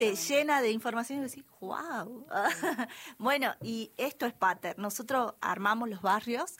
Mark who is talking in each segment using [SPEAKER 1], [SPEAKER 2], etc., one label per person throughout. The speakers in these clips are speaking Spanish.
[SPEAKER 1] te llena de información y decís, wow. Bueno, y esto es Pater. Nosotros armamos los barrios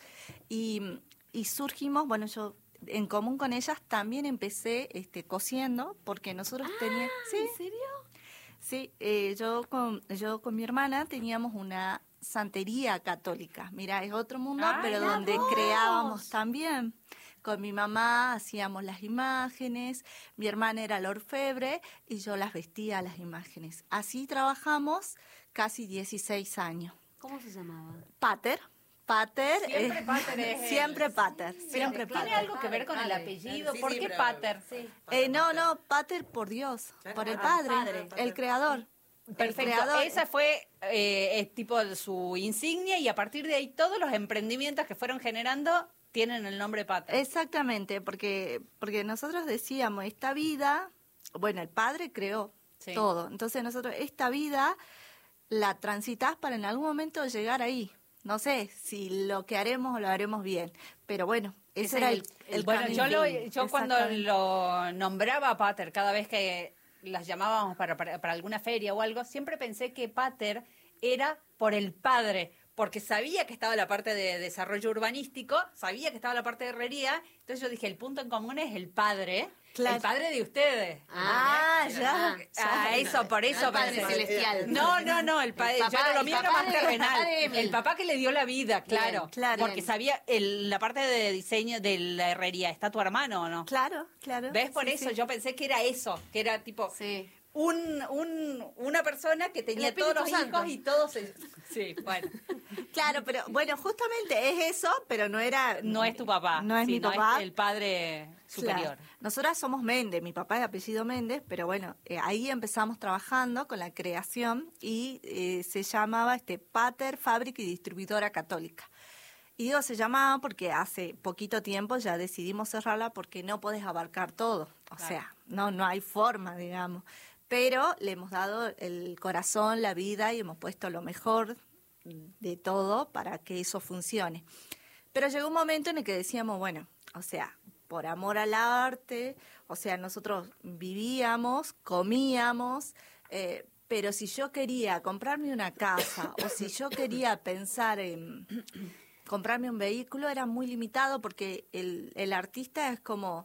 [SPEAKER 1] y surgimos, bueno, yo en común con ellas también empecé cosiendo, porque nosotros teníamos... ¿Sí?
[SPEAKER 2] ¿En serio?
[SPEAKER 1] Sí, yo con mi hermana teníamos una santería católica. Mira, es otro mundo, pero donde creábamos también. Con mi mamá hacíamos las imágenes, mi hermana era la orfebre y yo las vestía las imágenes. Así trabajamos casi 16 años.
[SPEAKER 2] ¿Cómo se llamaba?
[SPEAKER 1] Pater.
[SPEAKER 3] Siempre Pater es
[SPEAKER 1] siempre
[SPEAKER 3] él.
[SPEAKER 1] Pater.
[SPEAKER 2] Sí,
[SPEAKER 1] Siempre
[SPEAKER 2] ¿tiene
[SPEAKER 1] Pater.
[SPEAKER 2] algo que ver con el apellido? ¿Por qué
[SPEAKER 3] pero-
[SPEAKER 2] Pater?
[SPEAKER 3] Sí.
[SPEAKER 1] No, Pater por Dios, por el Padre, el Creador. El
[SPEAKER 2] Perfecto,
[SPEAKER 1] creador.
[SPEAKER 2] esa fue tipo su insignia y a partir de ahí todos los emprendimientos que fueron generando tienen el nombre Pater.
[SPEAKER 1] Exactamente, porque nosotros decíamos, esta vida, bueno, el Padre creó
[SPEAKER 2] Sí.
[SPEAKER 1] todo, entonces nosotros esta vida la transitas para en algún momento llegar ahí. No sé si lo que haremos lo haremos bien, pero bueno, ese era el
[SPEAKER 2] bueno,
[SPEAKER 1] camino.
[SPEAKER 2] yo cuando
[SPEAKER 1] Exactamente.
[SPEAKER 2] lo nombraba a Pater, cada vez que las llamábamos para alguna feria o algo, siempre pensé que Pater era por el padre, porque sabía que estaba la parte de desarrollo urbanístico, sabía que estaba la parte de herrería, entonces yo dije, el punto en común es el padre,
[SPEAKER 1] Claro.
[SPEAKER 2] el padre de ustedes.
[SPEAKER 1] Ya.
[SPEAKER 2] Eso, por eso
[SPEAKER 3] el padre
[SPEAKER 2] pensé.
[SPEAKER 3] celestial.
[SPEAKER 2] No, el padre, lo mío era más terrenal. El papá que le dio la vida, claro.
[SPEAKER 1] Bien, claro.
[SPEAKER 2] Porque sabía, la parte de diseño de la herrería, ¿está tu hermano o no?
[SPEAKER 1] Claro.
[SPEAKER 2] ¿Ves? Por
[SPEAKER 1] Sí,
[SPEAKER 2] eso
[SPEAKER 1] sí.
[SPEAKER 2] yo pensé que era eso, que era tipo
[SPEAKER 3] Sí.
[SPEAKER 2] una persona que tenía
[SPEAKER 3] El
[SPEAKER 2] todos los
[SPEAKER 3] Espíritu Santo.
[SPEAKER 2] hijos y todos... Sí, bueno.
[SPEAKER 1] Claro, pero bueno, justamente es eso, pero no era...
[SPEAKER 2] No es tu papá,
[SPEAKER 1] No es mi
[SPEAKER 2] sino
[SPEAKER 1] papá.
[SPEAKER 2] es el padre superior.
[SPEAKER 1] Claro. Nosotras somos Méndez, mi papá es apellido Méndez, pero bueno, ahí empezamos trabajando con la creación y se llamaba Pater, Fábrica y Distribuidora Católica. Y digo se llamaba porque hace poquito tiempo ya decidimos cerrarla porque no podés abarcar todo, o
[SPEAKER 2] Claro.
[SPEAKER 1] sea, no hay forma, digamos. Pero le hemos dado el corazón, la vida y hemos puesto lo mejor de todo para que eso funcione. Pero llegó un momento en el que decíamos, bueno, o sea, por amor al arte, o sea, nosotros vivíamos, comíamos, pero si yo quería comprarme una casa o si yo quería pensar en comprarme un vehículo, era muy limitado porque el artista es como...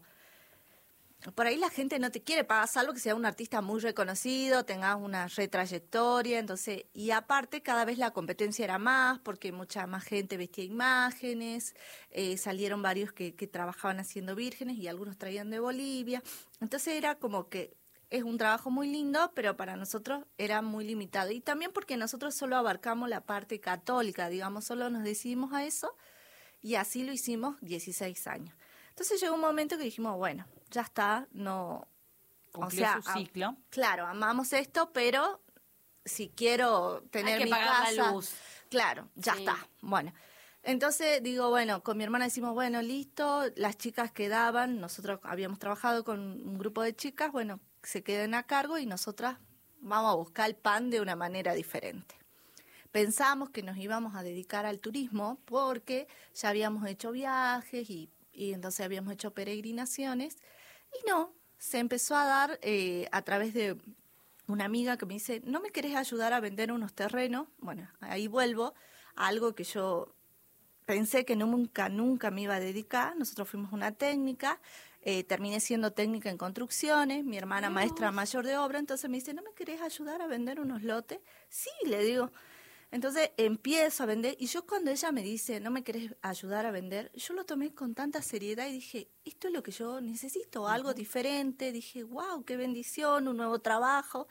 [SPEAKER 1] Por ahí la gente no te quiere pagar, salvo que sea un artista muy reconocido, tengas una retrayectoria, entonces, y aparte cada vez la competencia era más, porque mucha más gente vestía imágenes, salieron varios que trabajaban haciendo vírgenes y algunos traían de Bolivia, entonces era como que es un trabajo muy lindo, pero para nosotros era muy limitado, y también porque nosotros solo abarcamos la parte católica, digamos, solo nos decidimos a eso, y así lo hicimos 16 años. Entonces llegó un momento que dijimos, bueno, ya está, no...
[SPEAKER 2] Cumplió su ciclo.
[SPEAKER 1] Claro, amamos esto, pero si quiero tener
[SPEAKER 2] Hay que
[SPEAKER 1] mi
[SPEAKER 2] pagar
[SPEAKER 1] casa...
[SPEAKER 2] la luz.
[SPEAKER 1] Claro, ya
[SPEAKER 3] Sí.
[SPEAKER 1] está. Bueno, entonces digo, bueno, con mi hermana decimos, bueno, listo, las chicas quedaban, nosotros habíamos trabajado con un grupo de chicas, bueno, se queden a cargo y nosotras vamos a buscar el pan de una manera diferente. Pensamos que nos íbamos a dedicar al turismo porque ya habíamos hecho viajes y entonces habíamos hecho peregrinaciones y no, se empezó a dar a través de una amiga que me dice, ¿no me querés ayudar a vender unos terrenos? Bueno, ahí vuelvo a algo que yo pensé que nunca me iba a dedicar. Nosotros fuimos una técnica, terminé siendo técnica en construcciones, mi hermana maestra mayor de obra, entonces me dice, ¿no me querés ayudar a vender unos lotes? Sí, le digo. Entonces empiezo a vender y yo cuando ella me dice, ¿no me querés ayudar a vender? Yo lo tomé con tanta seriedad y dije, esto es lo que yo necesito, algo diferente. Dije, wow, qué bendición, un nuevo trabajo.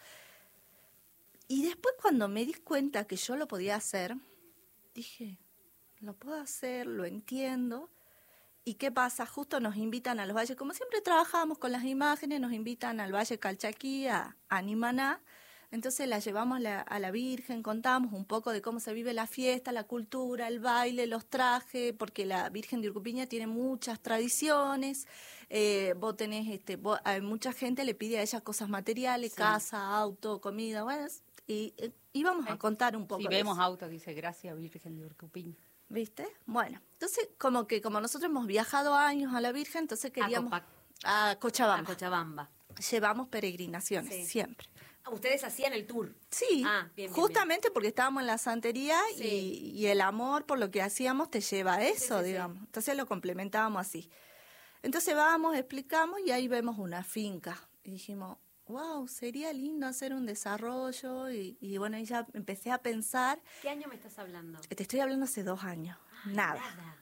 [SPEAKER 1] Y después cuando me di cuenta que yo lo podía hacer, dije, lo puedo hacer, lo entiendo. ¿Y qué pasa? Justo nos invitan a los valles, como siempre trabajamos con las imágenes, nos invitan al Valle Calchaquí, a Animaná. Entonces la llevamos a la Virgen, contamos un poco de cómo se vive la fiesta, la cultura, el baile, los trajes, porque la Virgen de Urcupiña tiene muchas tradiciones. Vos tenés, a mucha gente le pide a ella cosas materiales,
[SPEAKER 3] Sí.
[SPEAKER 1] casa, auto, comida, bueno, y vamos a contar un poco
[SPEAKER 2] Si
[SPEAKER 1] de
[SPEAKER 2] vemos
[SPEAKER 1] eso.
[SPEAKER 2] autos, dice, gracias Virgen de Urcupiña.
[SPEAKER 1] ¿Viste? Bueno, entonces como nosotros hemos viajado años a la Virgen, entonces queríamos...
[SPEAKER 3] Copac.
[SPEAKER 1] A Cochabamba.
[SPEAKER 3] A Cochabamba.
[SPEAKER 1] Llevamos peregrinaciones,
[SPEAKER 3] Sí.
[SPEAKER 1] siempre.
[SPEAKER 4] Ustedes hacían el tour.
[SPEAKER 1] Sí,
[SPEAKER 4] bien,
[SPEAKER 1] justamente porque estábamos en la santería
[SPEAKER 4] Sí.
[SPEAKER 1] y el amor por lo que hacíamos te lleva a eso,
[SPEAKER 4] sí,
[SPEAKER 1] digamos. Entonces lo complementábamos así. Entonces vamos, explicamos y ahí vemos una finca. Y dijimos, wow, sería lindo hacer un desarrollo. Y bueno, y ya empecé a pensar.
[SPEAKER 4] ¿Qué año me estás hablando?
[SPEAKER 1] Te estoy hablando hace 2 años. Nada.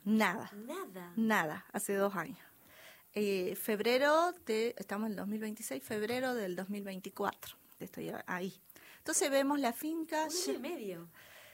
[SPEAKER 1] Nada, hace 2 años. Estamos en el 2026, febrero del 2024. Estoy ahí. Entonces vemos la finca.
[SPEAKER 4] 1 año y medio.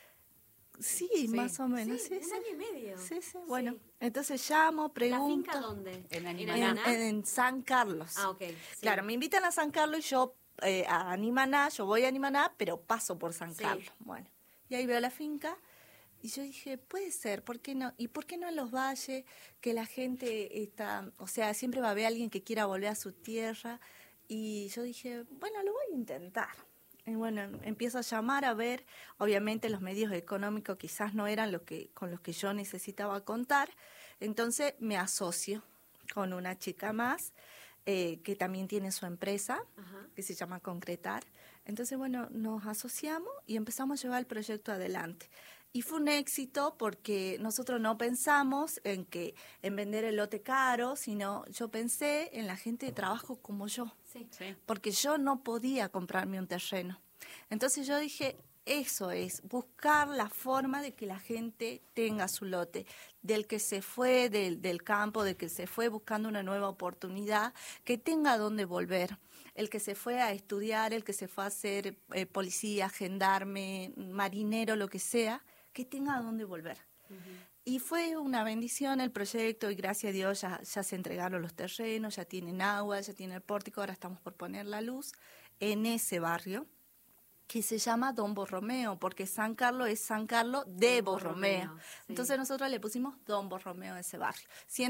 [SPEAKER 1] Sí, más o menos.
[SPEAKER 4] Sí, 1 año y medio.
[SPEAKER 1] Sí. Bueno, entonces llamo, pregunto.
[SPEAKER 4] ¿La finca dónde?
[SPEAKER 2] En Animaná.
[SPEAKER 1] En San Carlos.
[SPEAKER 4] Ah, ok. Sí.
[SPEAKER 1] Claro, me invitan a San Carlos y yo a Animaná, yo voy a Animaná, pero paso por San Carlos. Bueno, y ahí veo la finca y yo dije, puede ser, ¿por qué no? ¿Y por qué no en los valles que la gente está, o sea, siempre va a haber alguien que quiera volver a su tierra? Y yo dije, bueno, lo voy a intentar. Y bueno, empiezo a llamar a ver, obviamente los medios económicos quizás no eran con los que yo necesitaba contar, entonces me asocio con una chica más que también tiene su empresa, que se llama Concretar. Entonces, bueno, nos asociamos y empezamos a llevar el proyecto adelante. Y fue un éxito porque nosotros no pensamos en vender el lote caro, sino yo pensé en la gente de trabajo como yo.
[SPEAKER 4] Sí.
[SPEAKER 1] Porque yo no podía comprarme un terreno. Entonces yo dije, eso es, buscar la forma de que la gente tenga su lote, del que se fue del campo, del que se fue buscando una nueva oportunidad, que tenga dónde volver. El que se fue a estudiar, el que se fue a ser policía, gendarme, marinero, lo que sea, que tenga a dónde volver. Y fue una bendición el proyecto y gracias a Dios ya se entregaron los terrenos, ya tienen agua, ya tienen el pórtico, ahora estamos por poner la luz en ese barrio que se llama Don Borromeo, porque San Carlos es San Carlos de Borromeo.
[SPEAKER 4] Sí.
[SPEAKER 1] Entonces nosotros le pusimos Don Borromeo a ese barrio.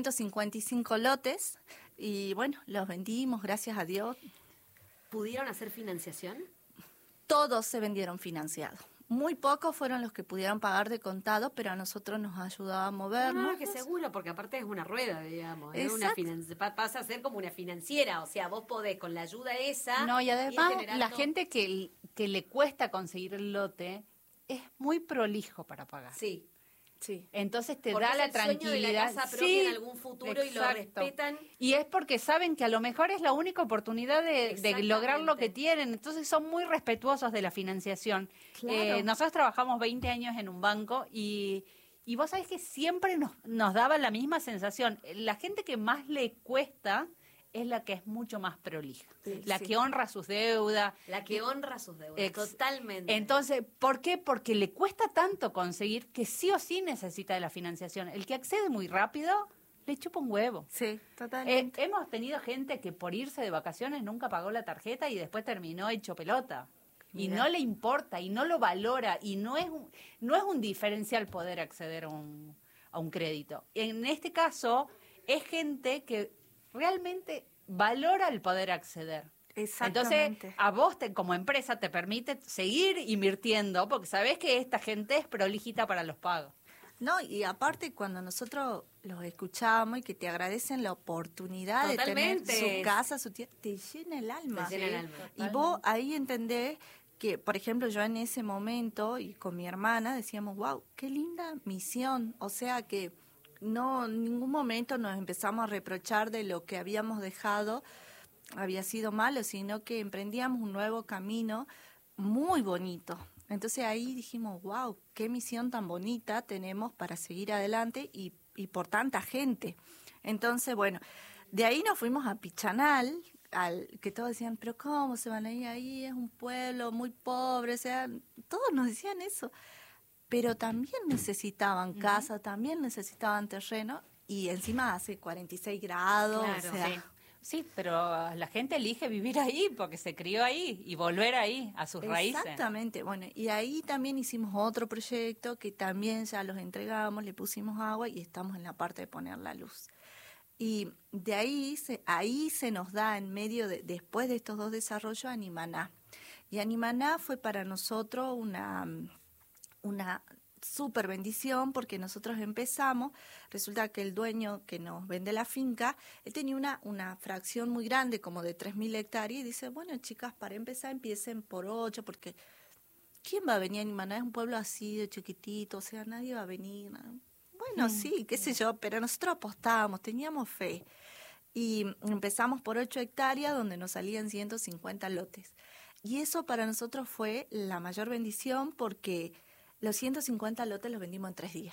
[SPEAKER 1] 155 lotes y bueno, los vendimos, gracias a Dios.
[SPEAKER 4] ¿Pudieron hacer financiación?
[SPEAKER 1] Todos se vendieron financiados. Muy pocos fueron los que pudieron pagar de contado, pero a nosotros nos ayudaba a movernos.
[SPEAKER 4] No, que seguro, porque aparte es una rueda, digamos. Es pasa a ser como una financiera, o sea, vos podés con la ayuda esa...
[SPEAKER 2] No, y además
[SPEAKER 4] ir generando...
[SPEAKER 2] la gente que le cuesta conseguir el lote es muy prolijo para pagar.
[SPEAKER 4] Sí.
[SPEAKER 2] Entonces te
[SPEAKER 4] Porque
[SPEAKER 2] da
[SPEAKER 4] es
[SPEAKER 2] la
[SPEAKER 4] el sueño
[SPEAKER 2] tranquilidad.
[SPEAKER 4] de la casa propia en algún futuro y lo respetan.
[SPEAKER 2] Y es porque saben que a lo mejor es la única oportunidad de lograr lo que tienen. Entonces son muy respetuosos de la financiación.
[SPEAKER 1] Claro.
[SPEAKER 2] Nosotros trabajamos 20 años en un banco y vos sabés que siempre nos daba la misma sensación. La gente que más le cuesta es la que es mucho más prolija, que honra sus deudas.
[SPEAKER 4] La que honra sus deudas, totalmente.
[SPEAKER 2] Entonces, ¿por qué? Porque le cuesta tanto conseguir que sí o sí necesita de la financiación. El que accede muy rápido, le chupa un huevo.
[SPEAKER 1] Sí, totalmente.
[SPEAKER 2] Hemos tenido gente que por irse de vacaciones nunca pagó la tarjeta y después terminó hecho pelota. Y no le importa, y no lo valora, y no es un diferencial poder acceder a un crédito. En este caso, es gente que realmente valora el poder acceder.
[SPEAKER 1] Exactamente.
[SPEAKER 2] Entonces, a vos como empresa te permite seguir invirtiendo porque sabés que esta gente es prolijita para los pagos.
[SPEAKER 1] No, y aparte cuando nosotros los escuchamos y que te agradecen la oportunidad de tener su casa, su tierra, te llena el alma.
[SPEAKER 4] Te llena el alma.
[SPEAKER 1] Y vos ahí entendés que, por ejemplo, yo en ese momento y con mi hermana decíamos, wow, qué linda misión. O sea que no en ningún momento nos empezamos a reprochar de lo que habíamos dejado había sido malo, sino que emprendíamos un nuevo camino muy bonito. Entonces ahí dijimos, wow, qué misión tan bonita tenemos para seguir adelante y por tanta gente. Entonces, bueno, de ahí nos fuimos a Pichanal, que todos decían, pero ¿cómo se van a ir ahí? Es un pueblo muy pobre, o sea, todos nos decían eso. Pero también necesitaban casa, también necesitaban terreno y encima hace 46 grados.
[SPEAKER 4] Claro,
[SPEAKER 1] o sea,
[SPEAKER 2] Sí, pero la gente elige vivir ahí porque se crió ahí y volver ahí a sus raíces.
[SPEAKER 1] Exactamente. Bueno, y ahí también hicimos otro proyecto que también ya los entregamos, le pusimos agua y estamos en la parte de poner la luz. Y de ahí se nos da en medio después de estos 2 desarrollos Animaná. Y Animaná fue para nosotros súper bendición porque nosotros empezamos, resulta que el dueño que nos vende la finca, él tenía una fracción muy grande, como de 3.000 hectáreas, y dice, bueno, chicas, para empezar empiecen por 8, porque ¿quién va a venir a Animaná? Es un pueblo así de chiquitito, o sea, nadie va a venir. Bueno, sí, qué sé yo, pero nosotros apostábamos, teníamos fe. Y empezamos por 8 hectáreas, donde nos salían 150 lotes. Y eso para nosotros fue la mayor bendición, porque los 150 lotes los vendimos en 3 días.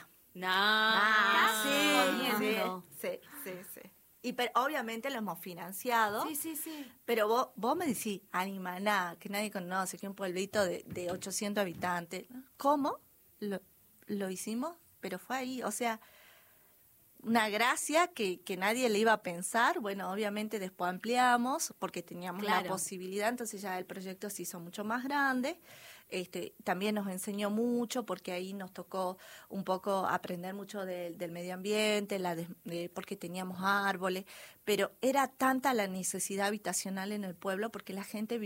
[SPEAKER 1] Sí. Y obviamente lo hemos financiado.
[SPEAKER 4] Sí.
[SPEAKER 1] Pero vos me decís, Animaná, que nadie conoce, que un pueblito de 800 habitantes. ¿Cómo? Lo hicimos, pero fue ahí. O sea, una gracia que nadie le iba a pensar. Bueno, obviamente después ampliamos porque teníamos la posibilidad, entonces ya el proyecto se hizo mucho más grande. También nos enseñó mucho porque ahí nos tocó un poco aprender mucho del medio ambiente, porque teníamos árboles, pero era tanta la necesidad habitacional en el pueblo porque la gente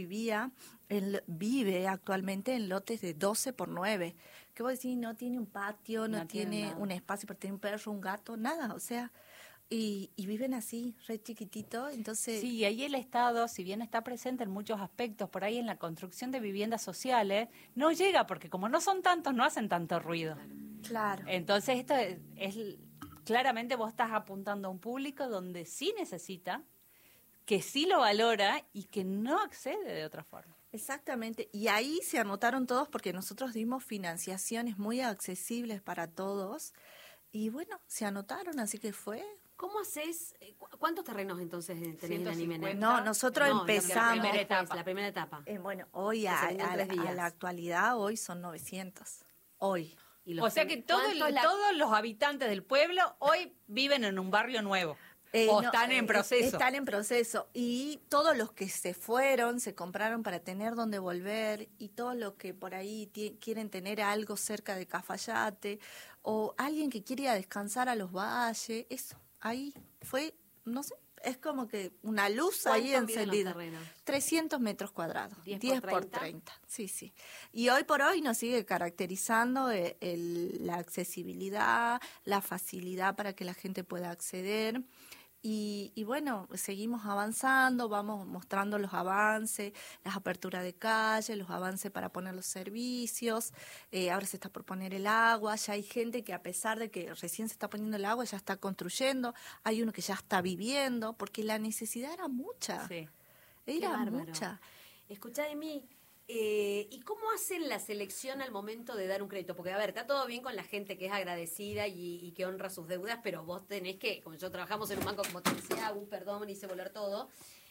[SPEAKER 1] vive actualmente en lotes de 12 por 9. ¿Qué vos decís? No tiene un patio, no tiene un espacio para tener un perro, un gato, nada, o sea... Y viven así, re chiquitito, entonces...
[SPEAKER 2] Sí, y ahí el Estado, si bien está presente en muchos aspectos, por ahí en la construcción de viviendas sociales, no llega, porque como no son tantos, no hacen tanto ruido.
[SPEAKER 1] Claro.
[SPEAKER 2] Entonces, esto es claramente vos estás apuntando a un público donde sí necesita, que sí lo valora y que no accede de otra forma.
[SPEAKER 1] Exactamente, y ahí se anotaron todos porque nosotros dimos financiaciones muy accesibles para todos, y bueno, se anotaron, así que fue...
[SPEAKER 4] ¿Cómo haces? ¿Cuántos terrenos entonces tenés en Animaná?
[SPEAKER 1] No, nosotros empezamos...
[SPEAKER 4] La primera etapa.
[SPEAKER 1] Bueno, hoy a la actualidad, hoy son 900. Hoy.
[SPEAKER 2] O sea que todos los habitantes del pueblo hoy viven en un barrio nuevo. Están en proceso.
[SPEAKER 1] Están en proceso. Y todos los que se fueron, se compraron para tener donde volver, y todos los que por ahí quieren tener algo cerca de Cafayate, o alguien que quiere ir a descansar a los valles, eso. Ahí fue, no sé, es como que una luz ahí encendida. 300 metros cuadrados, 10 por 30. Sí. Y hoy por hoy nos sigue caracterizando la accesibilidad, la facilidad para que la gente pueda acceder. Y bueno, seguimos avanzando, vamos mostrando los avances, las aperturas de calle, los avances para poner los servicios. Ahora se está por poner el agua, ya hay gente que a pesar de que recién se está poniendo el agua, ya está construyendo, hay uno que ya está viviendo, porque la necesidad era mucha.
[SPEAKER 2] Sí.
[SPEAKER 1] Era mucha.
[SPEAKER 4] Escuchá de mí. ¿Y cómo hacen la selección al momento de dar un crédito? Porque, a ver, está todo bien con la gente que es agradecida y que honra sus deudas, pero vos tenés que, como yo trabajamos en un banco, como te decía, perdón, hice volar todo,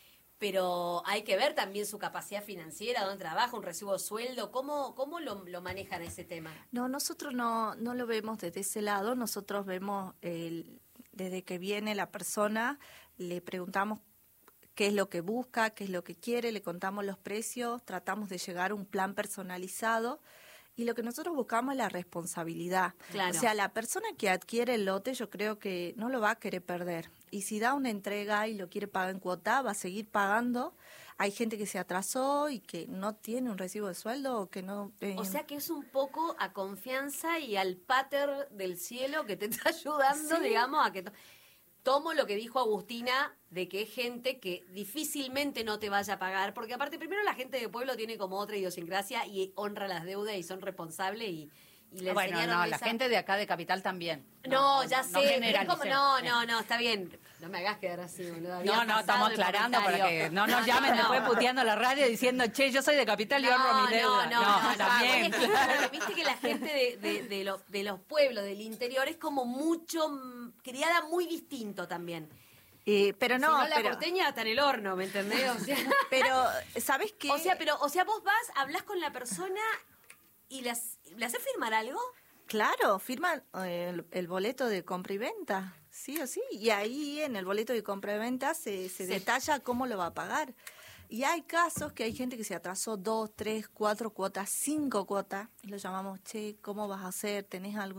[SPEAKER 4] pero hay que ver también su capacidad financiera, dónde trabaja, un recibo de sueldo, ¿cómo lo manejan ese tema?
[SPEAKER 1] No, nosotros no lo vemos desde ese lado, nosotros vemos desde que viene la persona, le preguntamos qué es lo que busca, qué es lo que quiere, le contamos los precios, tratamos de llegar a un plan personalizado, y lo que nosotros buscamos es la responsabilidad.
[SPEAKER 4] Claro.
[SPEAKER 1] O sea, la persona que adquiere el lote, yo creo que no lo va a querer perder. Y si da una entrega y lo quiere pagar en cuota, va a seguir pagando. Hay gente que se atrasó y que no tiene un recibo de sueldo o que no...
[SPEAKER 4] O sea que es un poco a confianza y al pater del cielo que te está ayudando, digamos, a que... Tomo lo que dijo Agustina, de que es gente que difícilmente no te vaya a pagar, porque aparte primero la gente de pueblo tiene como otra idiosincrasia y honra las deudas y son responsables y le enseñaron
[SPEAKER 2] la gente de acá de Capital también.
[SPEAKER 4] No, ya sé.
[SPEAKER 2] generalicemos.
[SPEAKER 4] No, está bien. No me hagas quedar así, boludo.
[SPEAKER 2] No, estamos aclarando para que no nos llamen después puteando la radio diciendo, che, yo soy de Capital y honro mi deuda. No, también.
[SPEAKER 4] Claro, viste que la gente de los pueblos, del interior, es como mucho criada muy distinto también.
[SPEAKER 1] Pero no,
[SPEAKER 4] si no, la porteña está en el horno, ¿me entendés? O sea,
[SPEAKER 1] pero, ¿sabes qué?
[SPEAKER 4] O sea, vos vas, hablás con la persona y le haces firmar algo.
[SPEAKER 1] Claro, firman el boleto de compra y venta, sí o sí. Y ahí en el boleto de compra y venta se detalla cómo lo va a pagar. Y hay casos que hay gente que se atrasó 2, 3, 4 cuotas, 5 cuotas. Y lo llamamos, che, ¿cómo vas a hacer? ¿Tenés algo?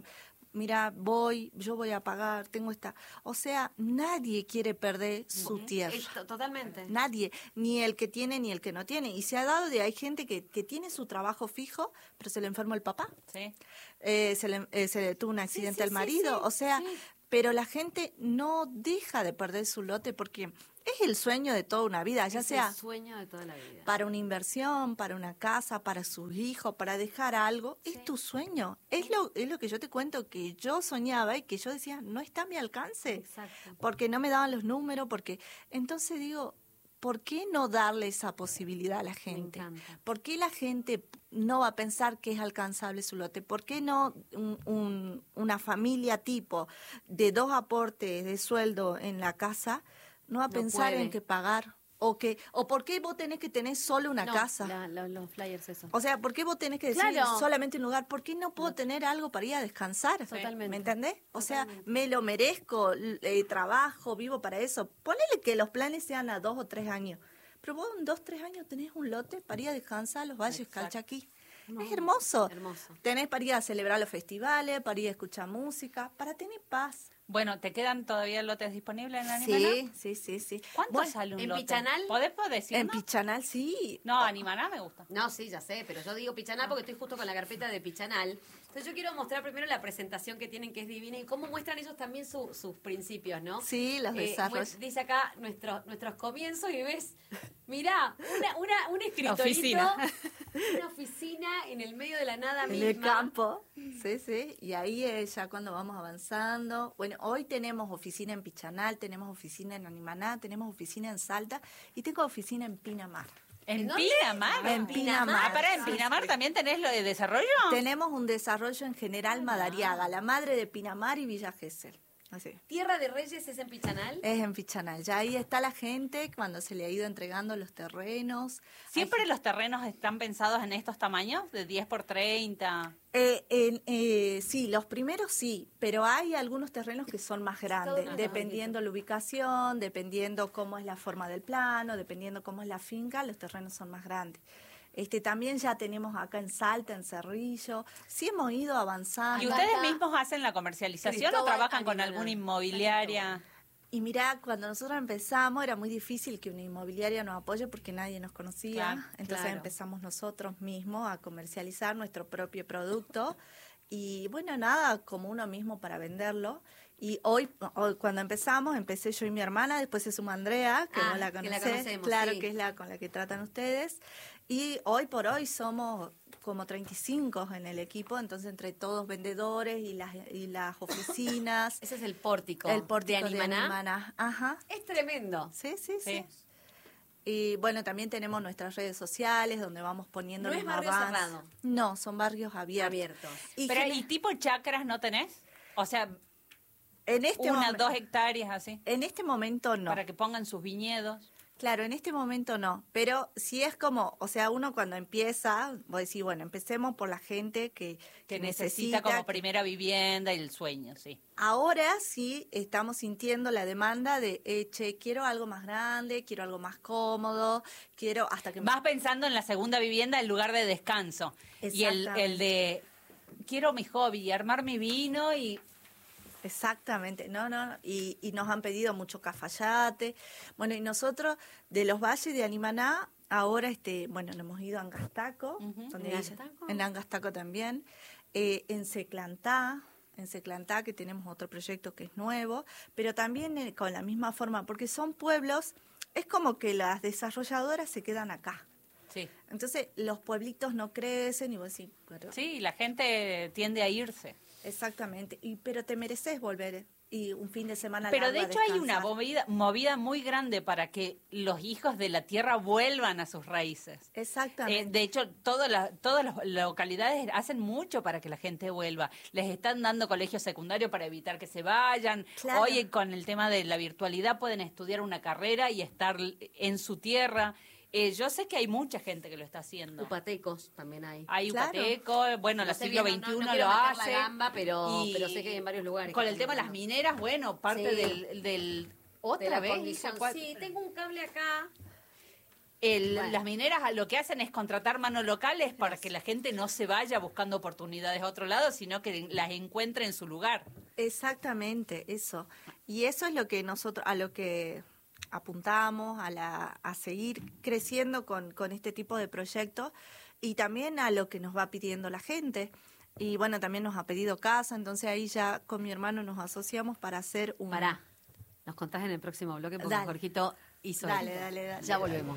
[SPEAKER 1] mira, yo voy a pagar, tengo esta... O sea, nadie quiere perder su tierra.
[SPEAKER 4] Totalmente.
[SPEAKER 1] Nadie, ni el que tiene ni el que no tiene. Y se ha dado hay gente que tiene su trabajo fijo, pero se le enfermó el papá.
[SPEAKER 2] Sí.
[SPEAKER 1] Se le tuvo un accidente al marido.
[SPEAKER 4] Sí,
[SPEAKER 1] o sea,
[SPEAKER 4] sí.
[SPEAKER 1] pero la gente no deja de perder su lote porque es el sueño de toda una vida, ya sea
[SPEAKER 4] el sueño de toda la vida.
[SPEAKER 1] para una inversión, para una casa, para sus hijos, para dejar algo. Es tu sueño. Es lo que yo te cuento que yo soñaba y que yo decía, no está a mi alcance.
[SPEAKER 4] Exacto.
[SPEAKER 1] Porque no me daban los números, porque... Entonces digo, ¿por qué no darle esa posibilidad a la gente?
[SPEAKER 4] Me encanta.
[SPEAKER 1] ¿Por qué la gente no va a pensar que es alcanzable su lote? ¿Por qué no una familia tipo de 2 aportes de sueldo en la casa no va a pensar
[SPEAKER 4] puede.
[SPEAKER 1] en que pagar? ¿O por qué vos tenés que tener solo una casa?
[SPEAKER 4] Los flyers, eso.
[SPEAKER 1] O sea, ¿por qué vos tenés que decir
[SPEAKER 4] Claro.
[SPEAKER 1] solamente un lugar? ¿Por qué no puedo tener algo para ir a descansar?
[SPEAKER 4] Totalmente.
[SPEAKER 1] ¿Me entendés? O sea,
[SPEAKER 4] Totalmente.
[SPEAKER 1] me lo merezco, trabajo, vivo para eso. Ponele que los planes sean a 2 o 3 años. Pero vos en 2 o 3 años tenés un lote para ir a descansar a los valles Calchaquí. Es hermoso.
[SPEAKER 4] Hermoso.
[SPEAKER 1] Tenés para ir a celebrar los festivales, para ir a escuchar música, para tener paz.
[SPEAKER 2] Bueno, ¿te quedan todavía lotes disponibles en Animaná?
[SPEAKER 1] Sí.
[SPEAKER 2] ¿Cuánto
[SPEAKER 1] Bueno,
[SPEAKER 2] sale un
[SPEAKER 4] ¿en
[SPEAKER 2] lote?
[SPEAKER 4] Pichanal?
[SPEAKER 2] ¿Podés decir?
[SPEAKER 1] en Pichanal, sí.
[SPEAKER 2] No, Animaná me gusta.
[SPEAKER 4] No, sí, ya sé, pero yo digo Pichanal porque estoy justo con la carpeta de Pichanal. Entonces yo quiero mostrar primero la presentación que tienen, que es divina, y cómo muestran ellos también sus principios, ¿no?
[SPEAKER 1] Sí, los desarrollos.
[SPEAKER 4] Dice acá nuestros comienzos y ves, mirá, un escritorito,
[SPEAKER 2] Oficina.
[SPEAKER 4] una oficina en el medio de la nada
[SPEAKER 1] En
[SPEAKER 4] misma.
[SPEAKER 1] el campo, sí, y ahí es ya cuando vamos avanzando. Bueno, hoy tenemos oficina en Pichanal, tenemos oficina en Animaná, tenemos oficina en Salta y tengo oficina en Pinamar.
[SPEAKER 2] ¿En
[SPEAKER 4] dónde?
[SPEAKER 2] Pinamar?
[SPEAKER 1] En Pinamar.
[SPEAKER 2] Ah, pará, ¿en Pinamar también tenés lo de desarrollo?
[SPEAKER 1] Tenemos un desarrollo en General Madariaga, la madre de Pinamar y Villa Gesell. Así.
[SPEAKER 4] Tierra de Reyes es en Pichanal.
[SPEAKER 1] Es en Pichanal. Ya ahí está la gente cuando se le ha ido entregando los terrenos.
[SPEAKER 2] ¿Siempre los terrenos están pensados en estos tamaños? ¿De 10 por 30?
[SPEAKER 1] Sí, los primeros sí, pero hay algunos terrenos que son más grandes,
[SPEAKER 4] una
[SPEAKER 1] dependiendo la ubicación, dependiendo cómo es la forma del plano, dependiendo cómo es la finca, los terrenos son más grandes. También ya tenemos acá en Salta, en Cerrillo, sí hemos ido avanzando.
[SPEAKER 2] ¿Y ustedes mismos hacen la comercialización o
[SPEAKER 4] Cristóbal
[SPEAKER 2] trabajan con
[SPEAKER 4] Animaná.
[SPEAKER 2] alguna inmobiliaria?
[SPEAKER 1] Y mirá, cuando nosotros empezamos era muy difícil que una inmobiliaria nos apoye porque nadie nos conocía.
[SPEAKER 2] Claro,
[SPEAKER 1] Entonces
[SPEAKER 4] claro.
[SPEAKER 1] empezamos nosotros mismos a comercializar nuestro propio producto. Y bueno, nada, como uno mismo para venderlo. Y hoy cuando empecé yo y mi hermana, después se suma Andrea, que vos la
[SPEAKER 4] que
[SPEAKER 1] conocés.
[SPEAKER 4] la conocemos,
[SPEAKER 1] claro,
[SPEAKER 4] sí.
[SPEAKER 1] que es la con la que tratan ustedes. Y hoy por hoy somos como 35 en el equipo, entonces entre todos vendedores y las oficinas.
[SPEAKER 4] Ese es el pórtico.
[SPEAKER 1] El pórtico
[SPEAKER 4] de Animaná.
[SPEAKER 1] Ajá.
[SPEAKER 4] Es tremendo.
[SPEAKER 1] Sí.
[SPEAKER 2] Sí.
[SPEAKER 1] Y bueno, también tenemos nuestras redes sociales donde vamos poniendo
[SPEAKER 4] ¿No
[SPEAKER 1] los
[SPEAKER 4] es barrio
[SPEAKER 1] avances.
[SPEAKER 4] cerrado?
[SPEAKER 1] No, son barrios abiertos. Y
[SPEAKER 2] Pero,
[SPEAKER 1] gener-
[SPEAKER 2] ¿y tipo chacras no tenés? O sea,
[SPEAKER 1] en este
[SPEAKER 2] 2 hectáreas así,
[SPEAKER 1] en este momento no.
[SPEAKER 2] para que pongan sus viñedos.
[SPEAKER 1] Claro, en este momento no, pero sí es como, o sea, uno cuando empieza, voy a decir, bueno, empecemos por la gente que
[SPEAKER 2] Necesita como
[SPEAKER 1] que-
[SPEAKER 2] primera vivienda y el sueño, sí.
[SPEAKER 1] Ahora sí estamos sintiendo la demanda de, che, quiero algo más grande, quiero algo más cómodo, quiero hasta que...
[SPEAKER 2] Vas pensando en la segunda vivienda en lugar de descanso. Y el de, quiero mi hobby, armar mi vino y...
[SPEAKER 1] Exactamente, no, y nos han pedido mucho cafayate. Bueno, y nosotros de los valles de Animaná, ahora, bueno, nos hemos ido a Angastaco, donde
[SPEAKER 4] ¿En
[SPEAKER 1] ella-
[SPEAKER 4] Angastaco?
[SPEAKER 1] en Angastaco también, en Seclantá, que tenemos otro proyecto que es nuevo, pero también con la misma forma, porque son pueblos, es como que las desarrolladoras se quedan acá.
[SPEAKER 2] Sí,
[SPEAKER 1] Entonces, los pueblitos no crecen y vos decís, pero-
[SPEAKER 2] sí, la gente tiende a irse.
[SPEAKER 1] exactamente, pero te mereces volver y un fin de semana
[SPEAKER 2] Pero
[SPEAKER 1] largo
[SPEAKER 2] de
[SPEAKER 1] a
[SPEAKER 2] hecho hay una
[SPEAKER 1] descansar.
[SPEAKER 2] movida muy grande para que los hijos de la tierra vuelvan a sus raíces.
[SPEAKER 1] Exactamente.
[SPEAKER 2] De hecho, todas las localidades hacen mucho para que la gente vuelva. Les están dando colegios secundarios para evitar que se vayan.
[SPEAKER 1] Claro.
[SPEAKER 2] Hoy con el tema de la virtualidad pueden estudiar una carrera y estar en su tierra. Yo sé que hay mucha gente que lo está haciendo.
[SPEAKER 4] Upatecos también hay.
[SPEAKER 2] Hay
[SPEAKER 1] Claro.
[SPEAKER 2] Upateco, bueno,
[SPEAKER 4] No
[SPEAKER 2] la
[SPEAKER 4] sé
[SPEAKER 2] siglo
[SPEAKER 4] bien,
[SPEAKER 2] XXI
[SPEAKER 4] no
[SPEAKER 2] lo
[SPEAKER 4] quiero meter
[SPEAKER 2] hace.
[SPEAKER 4] la gamba, pero
[SPEAKER 2] Y
[SPEAKER 4] sé que hay en varios lugares.
[SPEAKER 2] Con
[SPEAKER 4] que
[SPEAKER 2] el tema de las
[SPEAKER 4] están
[SPEAKER 2] mineras, bueno, parte
[SPEAKER 4] Sí.
[SPEAKER 2] del
[SPEAKER 4] de
[SPEAKER 2] otra
[SPEAKER 4] la
[SPEAKER 2] vez.
[SPEAKER 4] condición.
[SPEAKER 2] ¿se acuerdan?
[SPEAKER 4] Sí, tengo un cable acá.
[SPEAKER 2] Las mineras lo que hacen es contratar manos locales para que la gente no se vaya buscando oportunidades a otro lado, sino que las encuentre en su lugar.
[SPEAKER 1] Exactamente, eso. Y eso es lo que nosotros, a lo que apuntamos, a seguir creciendo con este tipo de proyectos y también a lo que nos va pidiendo la gente. Y bueno, también nos ha pedido casa, entonces ahí ya con mi hermano nos asociamos para hacer un...
[SPEAKER 4] Pará, nos contás en el próximo bloque porque
[SPEAKER 1] Dale.
[SPEAKER 4] Jorgito hizo
[SPEAKER 1] Dale,
[SPEAKER 4] esto.
[SPEAKER 1] dale, dale.
[SPEAKER 4] Ya volvemos.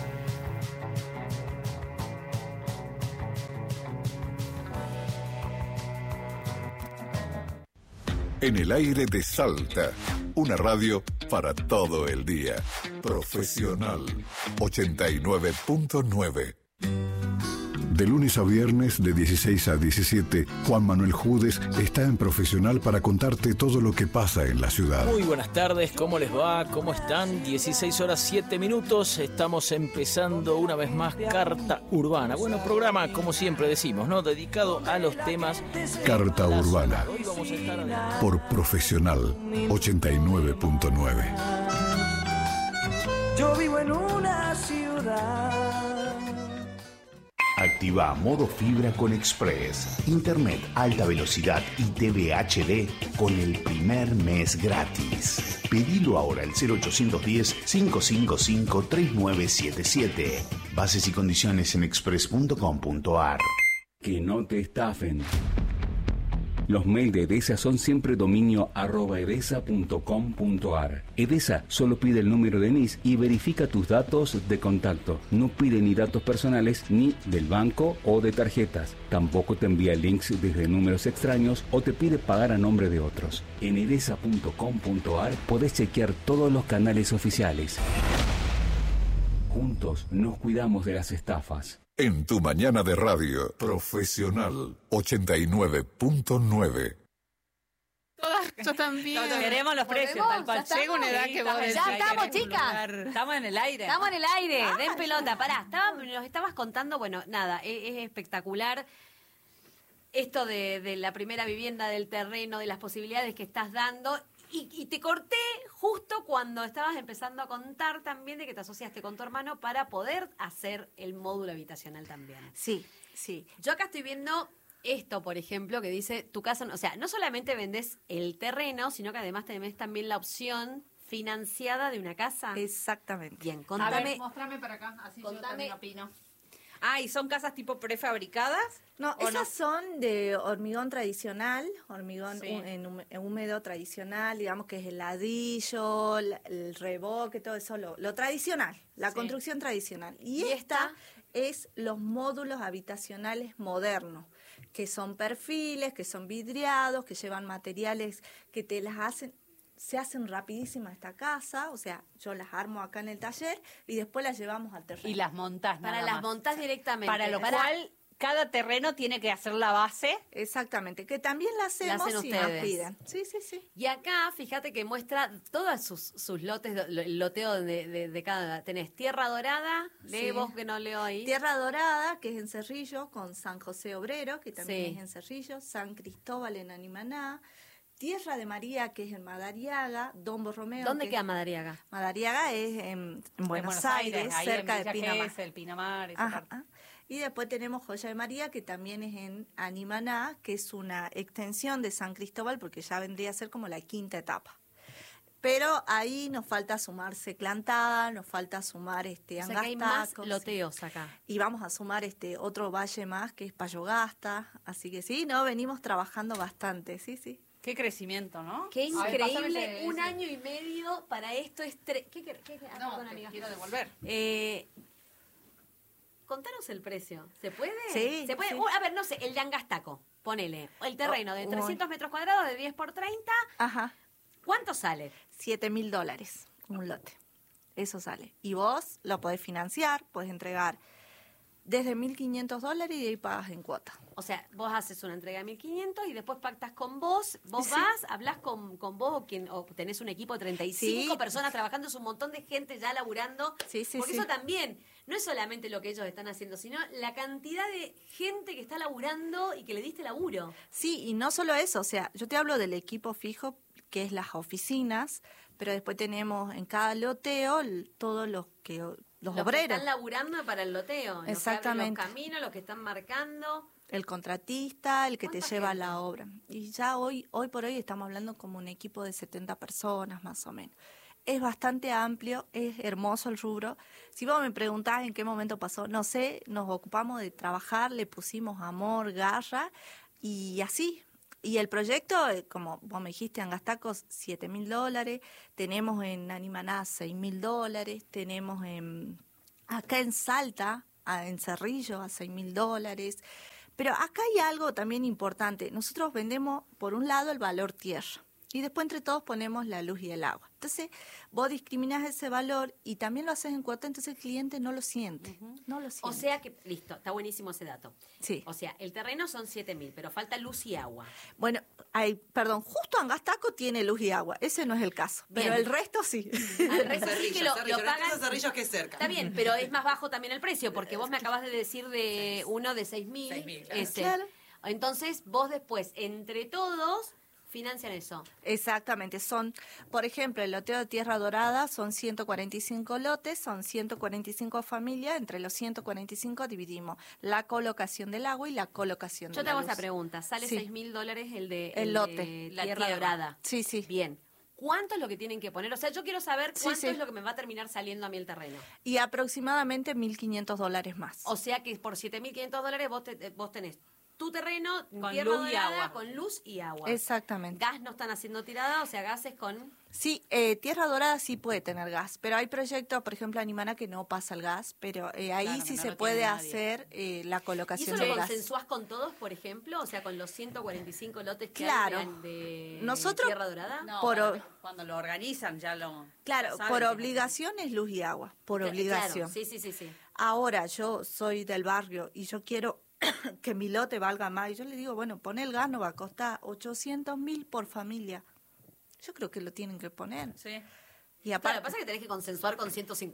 [SPEAKER 5] En el aire de Salta, una radio para todo el día. Profesional 89.9. De lunes a viernes, de 16 a 17, Juan Manuel Judes está en Profesional para contarte todo lo que pasa en la ciudad.
[SPEAKER 6] Muy buenas tardes, ¿cómo les va? ¿Cómo están? 16 horas 7 minutos, estamos empezando una vez más Carta Urbana. Bueno, programa, como siempre decimos, ¿no? Dedicado a los temas...
[SPEAKER 5] Carta Urbana,
[SPEAKER 6] Hoy vamos a estar...
[SPEAKER 5] por Profesional 89.9.
[SPEAKER 7] Yo vivo en una ciudad.
[SPEAKER 8] Activa modo fibra con Express. Internet alta velocidad y TV HD con el primer mes gratis. Pedilo ahora al 0810-555-3977. Bases y condiciones en express.com.ar.
[SPEAKER 9] Que no te estafen. Los mails de Edesa son siempre dominio @edesa.com.ar. Edesa solo pide el número de NIS y verifica tus datos de contacto. No pide ni datos personales ni del banco o de tarjetas. Tampoco te envía links desde números extraños o te pide pagar a nombre de otros. En edesa.com.ar podés chequear todos los canales oficiales. Juntos nos cuidamos de las estafas.
[SPEAKER 5] En tu mañana de radio, Profesional 89.9.
[SPEAKER 3] Yo también.
[SPEAKER 2] Queremos los precios, tal cual.
[SPEAKER 3] Llega una edad que vos decís,
[SPEAKER 4] Ya estamos,
[SPEAKER 2] queremos un
[SPEAKER 4] chicas.
[SPEAKER 2] lugar. Estamos en el aire.
[SPEAKER 4] Estamos en el aire, den pelota. Pará, nos estabas contando, bueno, nada, es espectacular esto de la primera vivienda, del terreno, de las posibilidades que estás dando. Y te corté justo cuando estabas empezando a contar también de que te asociaste con tu hermano para poder hacer el módulo habitacional también.
[SPEAKER 1] Sí, sí.
[SPEAKER 4] Yo acá estoy viendo esto, por ejemplo, que dice tu casa, o sea, no solamente vendés el terreno, sino que además tenés también la opción financiada de una casa.
[SPEAKER 1] Exactamente.
[SPEAKER 4] Bien,
[SPEAKER 2] A
[SPEAKER 4] contame.
[SPEAKER 2] ver, mostrame para acá, así
[SPEAKER 4] Contame.
[SPEAKER 2] yo también opino. Ah, ¿y son casas tipo prefabricadas?
[SPEAKER 1] No,
[SPEAKER 2] ¿O
[SPEAKER 1] esas son de hormigón tradicional, hormigón
[SPEAKER 2] Sí.
[SPEAKER 1] húmedo tradicional, digamos que es el ladrillo, el revoque, todo eso, lo tradicional, la
[SPEAKER 2] Sí.
[SPEAKER 1] construcción tradicional. Y
[SPEAKER 4] ¿Y
[SPEAKER 1] esta es los módulos habitacionales modernos, que son perfiles, que son vidriados, que llevan materiales que te las hacen... Se hacen rapidísima esta casa, o sea, yo las armo acá en el taller y después las llevamos al terreno.
[SPEAKER 2] Y las montás
[SPEAKER 4] Para
[SPEAKER 2] nada
[SPEAKER 4] las
[SPEAKER 2] más.
[SPEAKER 4] montás directamente.
[SPEAKER 2] Para lo cual, cada terreno tiene que hacer la base.
[SPEAKER 1] Exactamente, que también la hacemos
[SPEAKER 4] hacen
[SPEAKER 1] si nos
[SPEAKER 4] ustedes.
[SPEAKER 1] piden. Sí, sí, sí.
[SPEAKER 4] Y acá, fíjate que muestra todos sus lotes, el loteo de cada... Tenés Tierra Dorada, lee
[SPEAKER 1] Sí.
[SPEAKER 4] vos que no leo ahí.
[SPEAKER 1] Tierra Dorada, que es en Cerrillo, con San José Obrero, que también
[SPEAKER 4] Sí.
[SPEAKER 1] es en Cerrillo, San Cristóbal en Animaná, Tierra de María, que es en Madariaga, Don Borromeo.
[SPEAKER 4] ¿Dónde
[SPEAKER 1] que
[SPEAKER 4] queda Madariaga?
[SPEAKER 1] Madariaga es en Buenos Aires,
[SPEAKER 2] ahí
[SPEAKER 1] cerca
[SPEAKER 2] en
[SPEAKER 1] de
[SPEAKER 2] Villa
[SPEAKER 1] Pinamar.
[SPEAKER 2] Gesell, Pinamar, esa
[SPEAKER 1] Ajá,
[SPEAKER 2] parte.
[SPEAKER 1] ajá. Y después tenemos Joya de María, que también es en Animaná, que es una extensión de San Cristóbal, porque ya vendría a ser como la quinta etapa. Pero ahí nos falta sumar Seclantada, nos falta sumar
[SPEAKER 4] O sea que hay más
[SPEAKER 1] Angastaco,
[SPEAKER 4] loteos acá.
[SPEAKER 1] y vamos a sumar otro valle más que es Payogasta, así que sí, no, venimos trabajando bastante, sí, sí.
[SPEAKER 2] Qué crecimiento, ¿no?
[SPEAKER 4] Qué
[SPEAKER 2] A ver, pásame
[SPEAKER 4] increíble,
[SPEAKER 2] ese-
[SPEAKER 4] un
[SPEAKER 2] ese.
[SPEAKER 4] año y medio para esto es... ¿Qué?
[SPEAKER 2] No,
[SPEAKER 4] perdón,
[SPEAKER 2] te
[SPEAKER 4] amiga.
[SPEAKER 2] quiero devolver.
[SPEAKER 4] Contanos el precio. ¿Se puede?
[SPEAKER 1] Sí,
[SPEAKER 4] ¿Se puede?
[SPEAKER 1] sí.
[SPEAKER 4] A ver, no sé, el de Angastaco, ponele. El terreno de
[SPEAKER 1] Uy.
[SPEAKER 4] 300 metros cuadrados de 10 por 30.
[SPEAKER 1] Ajá,
[SPEAKER 4] ¿Cuánto sale?
[SPEAKER 1] $7.000 un lote, eso sale. Y vos lo podés financiar, podés entregar desde $1.500 y de ahí pagas en cuota.
[SPEAKER 4] O sea, vos haces una entrega de 1.500 y después pactas con vos. Vos
[SPEAKER 1] Sí.
[SPEAKER 4] vas, hablas con vos o tenés un equipo de 35
[SPEAKER 1] Sí.
[SPEAKER 4] personas trabajando, es un montón de gente ya laburando.
[SPEAKER 1] Sí, sí,
[SPEAKER 4] Porque
[SPEAKER 1] sí.
[SPEAKER 4] eso también no es solamente lo que ellos están haciendo, sino la cantidad de gente que está laburando y que le diste laburo.
[SPEAKER 1] Sí, y no solo eso, o sea, yo te hablo del equipo fijo, que es las oficinas, pero después tenemos en cada loteo todos los que los
[SPEAKER 4] que
[SPEAKER 1] obreros.
[SPEAKER 4] están laburando para el loteo.
[SPEAKER 1] Exactamente.
[SPEAKER 4] Los que abren los caminos, los que están marcando.
[SPEAKER 1] El contratista, el que te
[SPEAKER 4] ¿Cuánta
[SPEAKER 1] lleva
[SPEAKER 4] gente?
[SPEAKER 1] la obra. Y ya hoy por hoy estamos hablando como un equipo de 70 personas más o menos. Es bastante amplio, es hermoso el rubro. Si vos me preguntás en qué momento pasó, no sé, nos ocupamos de trabajar, le pusimos amor, garra y así. Y el proyecto, como vos me dijiste, Angastacos, $7.000, tenemos en Animaná $6.000, tenemos acá en Salta, en Cerrillo, a $6.000. Pero acá hay algo también importante. Nosotros vendemos, por un lado, el valor tierra. Y después entre todos ponemos la luz y el agua. Entonces, vos discriminás ese valor y también lo haces en cuota, entonces el cliente no lo siente. No lo siente.
[SPEAKER 4] O sea que, listo, está buenísimo ese dato.
[SPEAKER 1] Sí.
[SPEAKER 4] O sea, el terreno son 7.000, pero falta luz y agua.
[SPEAKER 1] Bueno, justo Angastaco tiene luz y agua. Ese no es el caso. Pero
[SPEAKER 4] Bien.
[SPEAKER 1] el resto sí.
[SPEAKER 4] Al resto sí que lo
[SPEAKER 10] Cerrillo,
[SPEAKER 4] pagan.
[SPEAKER 10] Cerrillo que es cerca.
[SPEAKER 4] Está bien, pero es más bajo también el precio, porque vos me acabas de decir de uno de 6.000.
[SPEAKER 10] 6.000, claro.
[SPEAKER 4] Ese.
[SPEAKER 1] Claro.
[SPEAKER 4] Entonces, vos después, entre todos, financian eso.
[SPEAKER 1] Exactamente, son, por ejemplo, el loteo de Tierra Dorada son 145 lotes, son 145 familias, entre los 145 dividimos la colocación del agua y la colocación
[SPEAKER 4] Yo
[SPEAKER 1] de
[SPEAKER 4] te
[SPEAKER 1] la
[SPEAKER 4] hago
[SPEAKER 1] luz.
[SPEAKER 4] esa pregunta, sale
[SPEAKER 1] Sí.
[SPEAKER 4] $6.000
[SPEAKER 1] El lote.
[SPEAKER 4] de
[SPEAKER 2] La
[SPEAKER 4] Tierra
[SPEAKER 2] tierra.
[SPEAKER 4] Dorada.
[SPEAKER 1] Sí, sí.
[SPEAKER 4] Bien. ¿Cuánto es lo que tienen que poner? O sea, yo quiero saber
[SPEAKER 1] Sí,
[SPEAKER 4] cuánto
[SPEAKER 1] sí.
[SPEAKER 4] es lo que me va a terminar saliendo a mí el terreno.
[SPEAKER 1] Y aproximadamente $1.500 más.
[SPEAKER 4] O sea que por $7.500 vos tenés tu terreno,
[SPEAKER 2] Con
[SPEAKER 4] Tierra
[SPEAKER 2] luz y
[SPEAKER 4] Dorada,
[SPEAKER 2] agua.
[SPEAKER 4] con luz y agua.
[SPEAKER 1] Exactamente.
[SPEAKER 4] Gas no están haciendo tirada, o sea, gases con...
[SPEAKER 1] Sí, Tierra Dorada sí puede tener gas, pero hay proyectos, por ejemplo, Animana, que no pasa el gas, pero ahí
[SPEAKER 2] Claro,
[SPEAKER 1] sí
[SPEAKER 2] que no
[SPEAKER 1] se
[SPEAKER 2] lo
[SPEAKER 1] puede
[SPEAKER 2] tiene nadie.
[SPEAKER 1] hacer la
[SPEAKER 4] ¿Y
[SPEAKER 1] colocación
[SPEAKER 4] eso lo
[SPEAKER 1] del gas.
[SPEAKER 4] consensuás con todos, por ejemplo? O sea, con los 145 lotes que
[SPEAKER 1] Claro.
[SPEAKER 4] hay de
[SPEAKER 1] Nosotros-
[SPEAKER 4] Tierra Dorada.
[SPEAKER 2] No,
[SPEAKER 1] Por
[SPEAKER 2] cuando lo organizan ya lo...
[SPEAKER 1] Claro,
[SPEAKER 2] saben
[SPEAKER 1] por
[SPEAKER 2] que-
[SPEAKER 1] obligación es luz y agua, por obligación.
[SPEAKER 4] Claro, sí.
[SPEAKER 1] Ahora yo soy del barrio y yo quiero que mi lote valga más. Y yo le digo, bueno, poner el gas no va a costar 800.000 por familia. Yo creo que lo tienen que poner.
[SPEAKER 2] Sí.
[SPEAKER 1] Y
[SPEAKER 4] Claro,
[SPEAKER 1] aparte,
[SPEAKER 4] lo que pasa es que tenés que consensuar con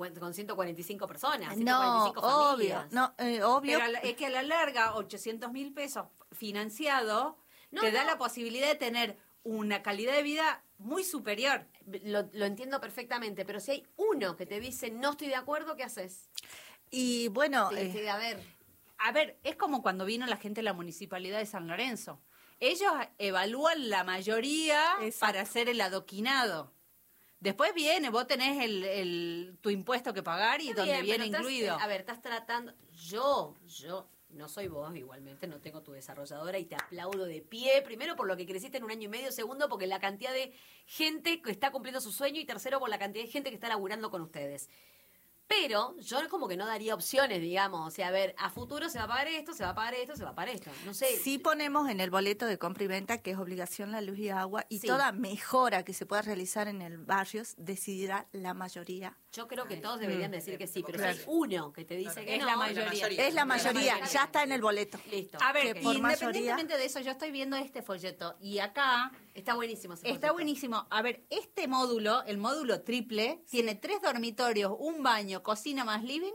[SPEAKER 4] 145 personas,
[SPEAKER 1] no,
[SPEAKER 4] 145
[SPEAKER 1] obvio,
[SPEAKER 4] familias.
[SPEAKER 1] no, obvio.
[SPEAKER 2] Pero es que a la larga, 800.000 pesos financiado,
[SPEAKER 4] No,
[SPEAKER 2] te da
[SPEAKER 4] no.
[SPEAKER 2] la posibilidad de tener una calidad de vida muy superior.
[SPEAKER 4] Lo entiendo perfectamente, pero si hay uno que te dice no estoy de acuerdo, ¿qué haces?
[SPEAKER 1] Y bueno,
[SPEAKER 4] A ver,
[SPEAKER 2] A ver, es como cuando vino la gente de la Municipalidad de San Lorenzo. Ellos evalúan la mayoría
[SPEAKER 1] Exacto.
[SPEAKER 2] para hacer el adoquinado. Después viene, vos tenés tu impuesto que pagar y
[SPEAKER 4] está
[SPEAKER 2] donde
[SPEAKER 4] bien,
[SPEAKER 2] viene
[SPEAKER 4] pero
[SPEAKER 2] incluido.
[SPEAKER 4] a ver, estás tratando... Yo no soy vos igualmente, no tengo tu desarrolladora y te aplaudo de pie. Primero por lo que creciste en 1 año y medio, segundo porque la cantidad de gente que está cumpliendo su sueño y tercero por la cantidad de gente que está laburando con ustedes. Pero yo es como que no daría opciones, digamos. O sea, a ver, a futuro se va a pagar esto, se va a pagar esto, se va a pagar esto. No sé.
[SPEAKER 1] sí ponemos en el boleto de compra y venta que es obligación la luz y agua y
[SPEAKER 4] Sí.
[SPEAKER 1] toda mejora que se pueda realizar en el barrio decidirá la mayoría.
[SPEAKER 4] Yo creo que todos deberían decir que sí, pero
[SPEAKER 1] Claro.
[SPEAKER 4] si hay uno que te dice que
[SPEAKER 2] Es
[SPEAKER 4] no,
[SPEAKER 2] la mayoría.
[SPEAKER 1] Es la mayoría, ya está en el boleto.
[SPEAKER 4] Listo.
[SPEAKER 2] A ver,
[SPEAKER 1] que por
[SPEAKER 2] independientemente de eso, yo estoy viendo este folleto y acá
[SPEAKER 4] Está buenísimo. ese
[SPEAKER 2] está
[SPEAKER 4] concepto.
[SPEAKER 2] buenísimo. A ver, este módulo, el módulo triple, tiene 3 dormitorios, un baño, cocina más living,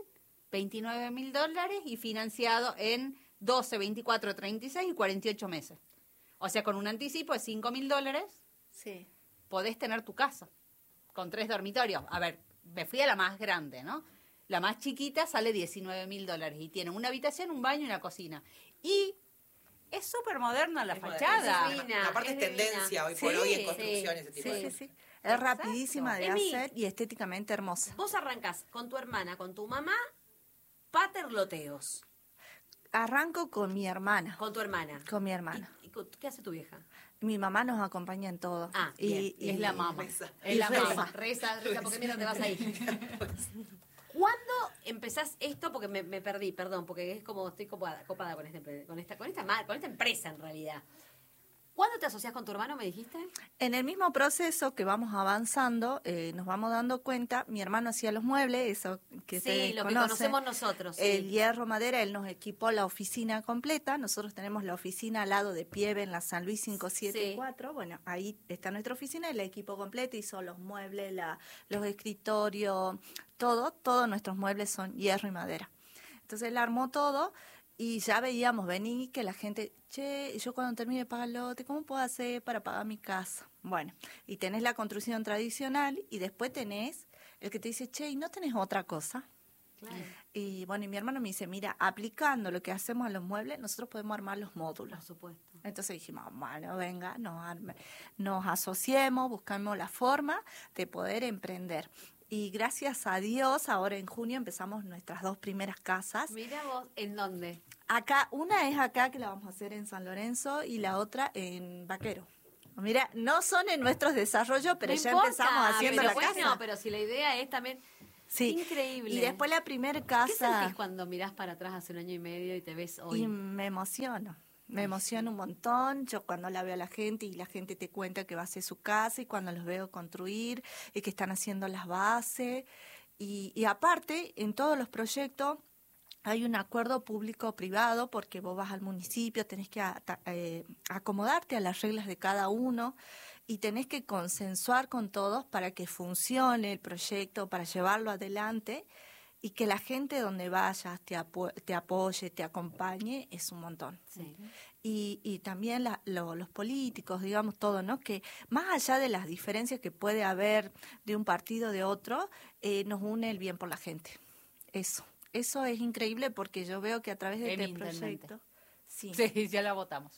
[SPEAKER 2] $29.000 y financiado en 12, 24, 36 y 48 meses. O sea, con un anticipo de $5.000
[SPEAKER 1] Sí.
[SPEAKER 2] podés tener tu casa con 3 dormitorios. A ver, me fui a la más grande, ¿no? La más chiquita sale $19.000 y tiene una habitación, un baño y una cocina. Y es súper moderna la
[SPEAKER 10] Es
[SPEAKER 2] fachada.
[SPEAKER 4] moderna. Divina,
[SPEAKER 10] Aparte es
[SPEAKER 4] es divina.
[SPEAKER 10] tendencia hoy por
[SPEAKER 2] Sí,
[SPEAKER 10] hoy en
[SPEAKER 2] sí,
[SPEAKER 10] construcción ese tipo
[SPEAKER 1] Sí,
[SPEAKER 10] de
[SPEAKER 1] sí, sí. Es rapidísima de
[SPEAKER 4] Emi.
[SPEAKER 1] hacer y estéticamente hermosa.
[SPEAKER 4] Vos arrancás con tu hermana, con tu mamá, paterloteos.
[SPEAKER 1] Arranco con mi hermana.
[SPEAKER 4] Con tu hermana.
[SPEAKER 1] Con mi hermana.
[SPEAKER 4] ¿Qué hace tu vieja?
[SPEAKER 1] Mi mamá nos acompaña en todo.
[SPEAKER 4] Ah, bien.
[SPEAKER 2] Es la mamá.
[SPEAKER 10] Reza.
[SPEAKER 2] Es la
[SPEAKER 1] reza.
[SPEAKER 2] mamá.
[SPEAKER 4] Reza, porque mira, te vas ahí. ¿Cuándo empezás esto? Porque me perdí, perdón, porque es como estoy copada con esta empresa en realidad. ¿Cuándo te asociás con tu hermano, me dijiste?
[SPEAKER 1] En el mismo proceso que vamos avanzando, nos vamos dando cuenta, mi hermano hacía los muebles, eso que
[SPEAKER 4] Sí,
[SPEAKER 1] ustedes
[SPEAKER 4] lo que
[SPEAKER 1] conocen.
[SPEAKER 4] conocemos nosotros. Sí.
[SPEAKER 1] El hierro, madera, él nos equipó la oficina completa. Nosotros tenemos la oficina al lado de Pieve en la San Luis 574. Bueno, ahí está nuestra oficina, el equipo completo, hizo los muebles, los escritorios, todos nuestros muebles son hierro y madera. Entonces él armó todo y ya veíamos venir que la gente, che, yo cuando termine de pagar el lote, ¿cómo puedo hacer para pagar mi casa? Bueno, y tenés la construcción tradicional y después tenés el que te dice, che, ¿y no tenés otra cosa?
[SPEAKER 4] Claro.
[SPEAKER 1] Y bueno, y mi hermano me dice, mira, aplicando lo que hacemos a los muebles, nosotros podemos armar los módulos.
[SPEAKER 4] Por supuesto.
[SPEAKER 1] Entonces dijimos, bueno, venga, nos asociemos, buscamos la forma de poder emprender. Y gracias a Dios, ahora en junio empezamos nuestras 2 primeras casas.
[SPEAKER 4] Mira vos, ¿en dónde?
[SPEAKER 1] Acá, una es acá, que la vamos a hacer en San Lorenzo, y la otra en Vaquero. Mira, no son en nuestros desarrollos, pero
[SPEAKER 4] No
[SPEAKER 1] ya
[SPEAKER 4] importa,
[SPEAKER 1] empezamos haciendo
[SPEAKER 4] pero
[SPEAKER 1] la
[SPEAKER 4] bueno,
[SPEAKER 1] casa.
[SPEAKER 4] pero si la idea es también...
[SPEAKER 1] Sí.
[SPEAKER 4] Increíble.
[SPEAKER 1] Y después la primera
[SPEAKER 4] ¿Qué
[SPEAKER 1] casa...
[SPEAKER 4] sentís cuando mirás para atrás hace 1 año y medio y te ves hoy?
[SPEAKER 1] Y me emociono. Me emociona un montón. Yo cuando la veo a la gente y la gente te cuenta que va a hacer su casa, y cuando los veo construir y que están haciendo las bases. Y aparte, en todos los proyectos hay un acuerdo público-privado, porque vos vas al municipio, tenés que acomodarte a las reglas de cada uno y tenés que consensuar con todos para que funcione el proyecto, para llevarlo adelante, y que la gente donde vayas te apoye, te acompañe, es un montón.
[SPEAKER 4] Sí.
[SPEAKER 1] Y también los políticos, digamos, todo, ¿no? Que más allá de las diferencias que puede haber de un partido de otro, nos une el bien por la gente. Eso es increíble, porque yo veo que a través de este proyecto... Sí.
[SPEAKER 2] Sí, ya la votamos.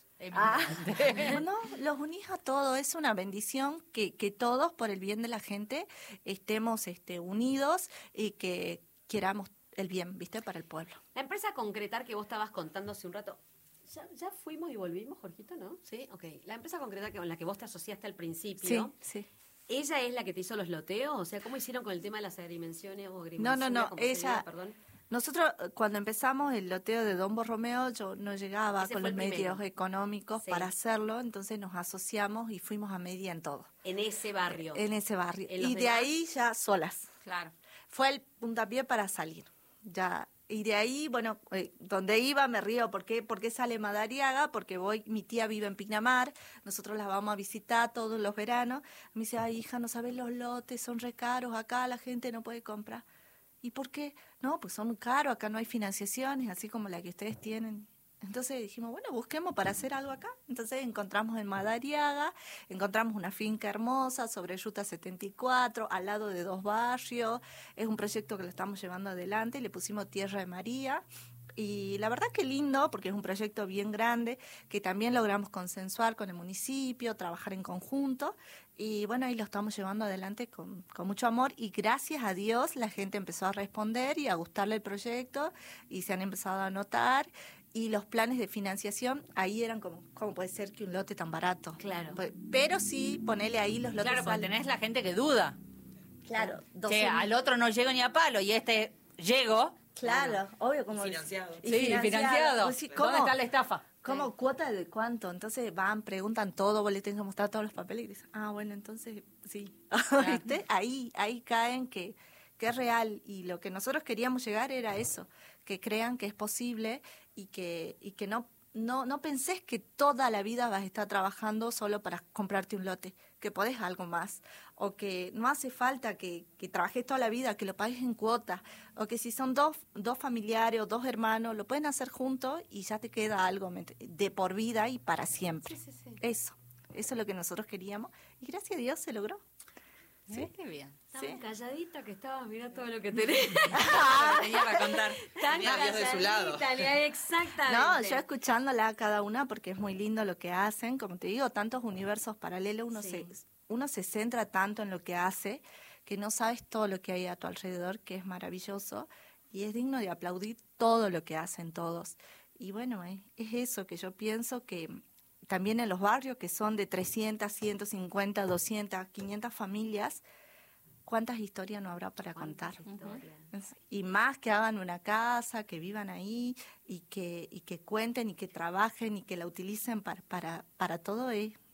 [SPEAKER 1] No, los unís a todos, es una bendición que todos, por el bien de la gente, estemos unidos y que queramos el bien, ¿viste? Para el pueblo.
[SPEAKER 4] La empresa Concretar que vos estabas contando hace un rato, ya fuimos y volvimos, Jorgito, ¿no? Sí, ok. La empresa Concretar con la que vos te asociaste al principio,
[SPEAKER 1] sí.
[SPEAKER 4] ¿ella es la que te hizo los loteos? O sea, ¿cómo hicieron con el tema de las agrimensiones o
[SPEAKER 1] No,
[SPEAKER 4] agrimensura, como se
[SPEAKER 1] ella...
[SPEAKER 4] diga, perdón?
[SPEAKER 1] Nosotros, cuando empezamos el loteo de Don Borromeo, yo no llegaba
[SPEAKER 4] Ese
[SPEAKER 1] con
[SPEAKER 4] fue
[SPEAKER 1] los
[SPEAKER 4] el
[SPEAKER 1] medios
[SPEAKER 4] primero.
[SPEAKER 1] económicos
[SPEAKER 4] Sí.
[SPEAKER 1] para hacerlo, entonces nos asociamos y fuimos a media en todo.
[SPEAKER 4] En ese barrio.
[SPEAKER 1] En ese barrio.
[SPEAKER 4] ¿En los
[SPEAKER 1] Y de
[SPEAKER 4] demás?
[SPEAKER 1] ahí ya solas.
[SPEAKER 2] Claro.
[SPEAKER 1] Fue el puntapié para salir. Ya. Y de ahí, bueno, donde iba me río. ¿Por qué sale Madariaga? Porque mi tía vive en Pinamar, nosotros la vamos a visitar todos los veranos. Me dice, ay, hija, no sabes, los lotes son re caros, acá la gente no puede comprar. ¿Y por qué? No, pues son muy caros, acá no hay financiaciones, así como la que ustedes tienen. Entonces dijimos, bueno, busquemos para hacer algo acá. Entonces encontramos en Madariaga, encontramos una finca hermosa sobre Ruta 74, al lado de 2 barrios. Es un proyecto que lo estamos llevando adelante, le pusimos Tierra de María. Y la verdad que lindo, porque es un proyecto bien grande, que también logramos consensuar con el municipio, trabajar en conjunto. Y bueno, ahí lo estamos llevando adelante con mucho amor, y gracias a Dios la gente empezó a responder y a gustarle el proyecto, y se han empezado a anotar. Y los planes de financiación, ahí eran como, ¿cómo puede ser que un lote tan barato?
[SPEAKER 4] Claro.
[SPEAKER 1] Pero sí, ponele ahí los lotes.
[SPEAKER 2] Claro, porque tenés la gente que duda.
[SPEAKER 1] Claro,
[SPEAKER 2] Que al otro no llego ni a palo y llego.
[SPEAKER 1] Claro, obvio, como...
[SPEAKER 10] Financiado.
[SPEAKER 1] Y
[SPEAKER 2] Sí, financiado.
[SPEAKER 1] Pues sí,
[SPEAKER 2] ¿Dónde está la estafa?
[SPEAKER 1] ¿Cómo cuota de cuánto? Entonces preguntan todo, vos le tenés que mostrar todos los papeles y dicen, bueno, entonces sí. ¿Viste? Ahí caen que es real, y lo que nosotros queríamos llegar era eso, que crean que es posible y que no pensés que toda la vida vas a estar trabajando solo para comprarte un lote, que podés algo más, o que no hace falta que trabajes toda la vida, que lo pagues en cuotas, o que si son dos familiares o 2 hermanos, lo pueden hacer juntos y ya te queda algo de por vida y para siempre.
[SPEAKER 4] Sí.
[SPEAKER 1] Eso es lo que nosotros queríamos, y gracias a Dios se logró.
[SPEAKER 2] Sí, qué bien.
[SPEAKER 4] Tan calladita que estabas, mirá todo lo que tenés.
[SPEAKER 2] Tenía para contar.
[SPEAKER 4] Tan
[SPEAKER 10] Tenía a Dios de su lado.
[SPEAKER 4] calladita, exactamente.
[SPEAKER 1] No, yo escuchándola a cada una, porque es muy lindo lo que hacen, como te digo, tantos universos paralelos, uno se centra tanto en lo que hace, que no sabes todo lo que hay a tu alrededor, que es maravilloso, y es digno de aplaudir todo lo que hacen todos. Y bueno, es eso que yo pienso, que también en los barrios, que son de 300, 150, 200, 500 familias, ¿cuántas historias no habrá para contar? Y más que hagan una casa, que vivan ahí y que cuenten y que trabajen y que la utilicen para todo.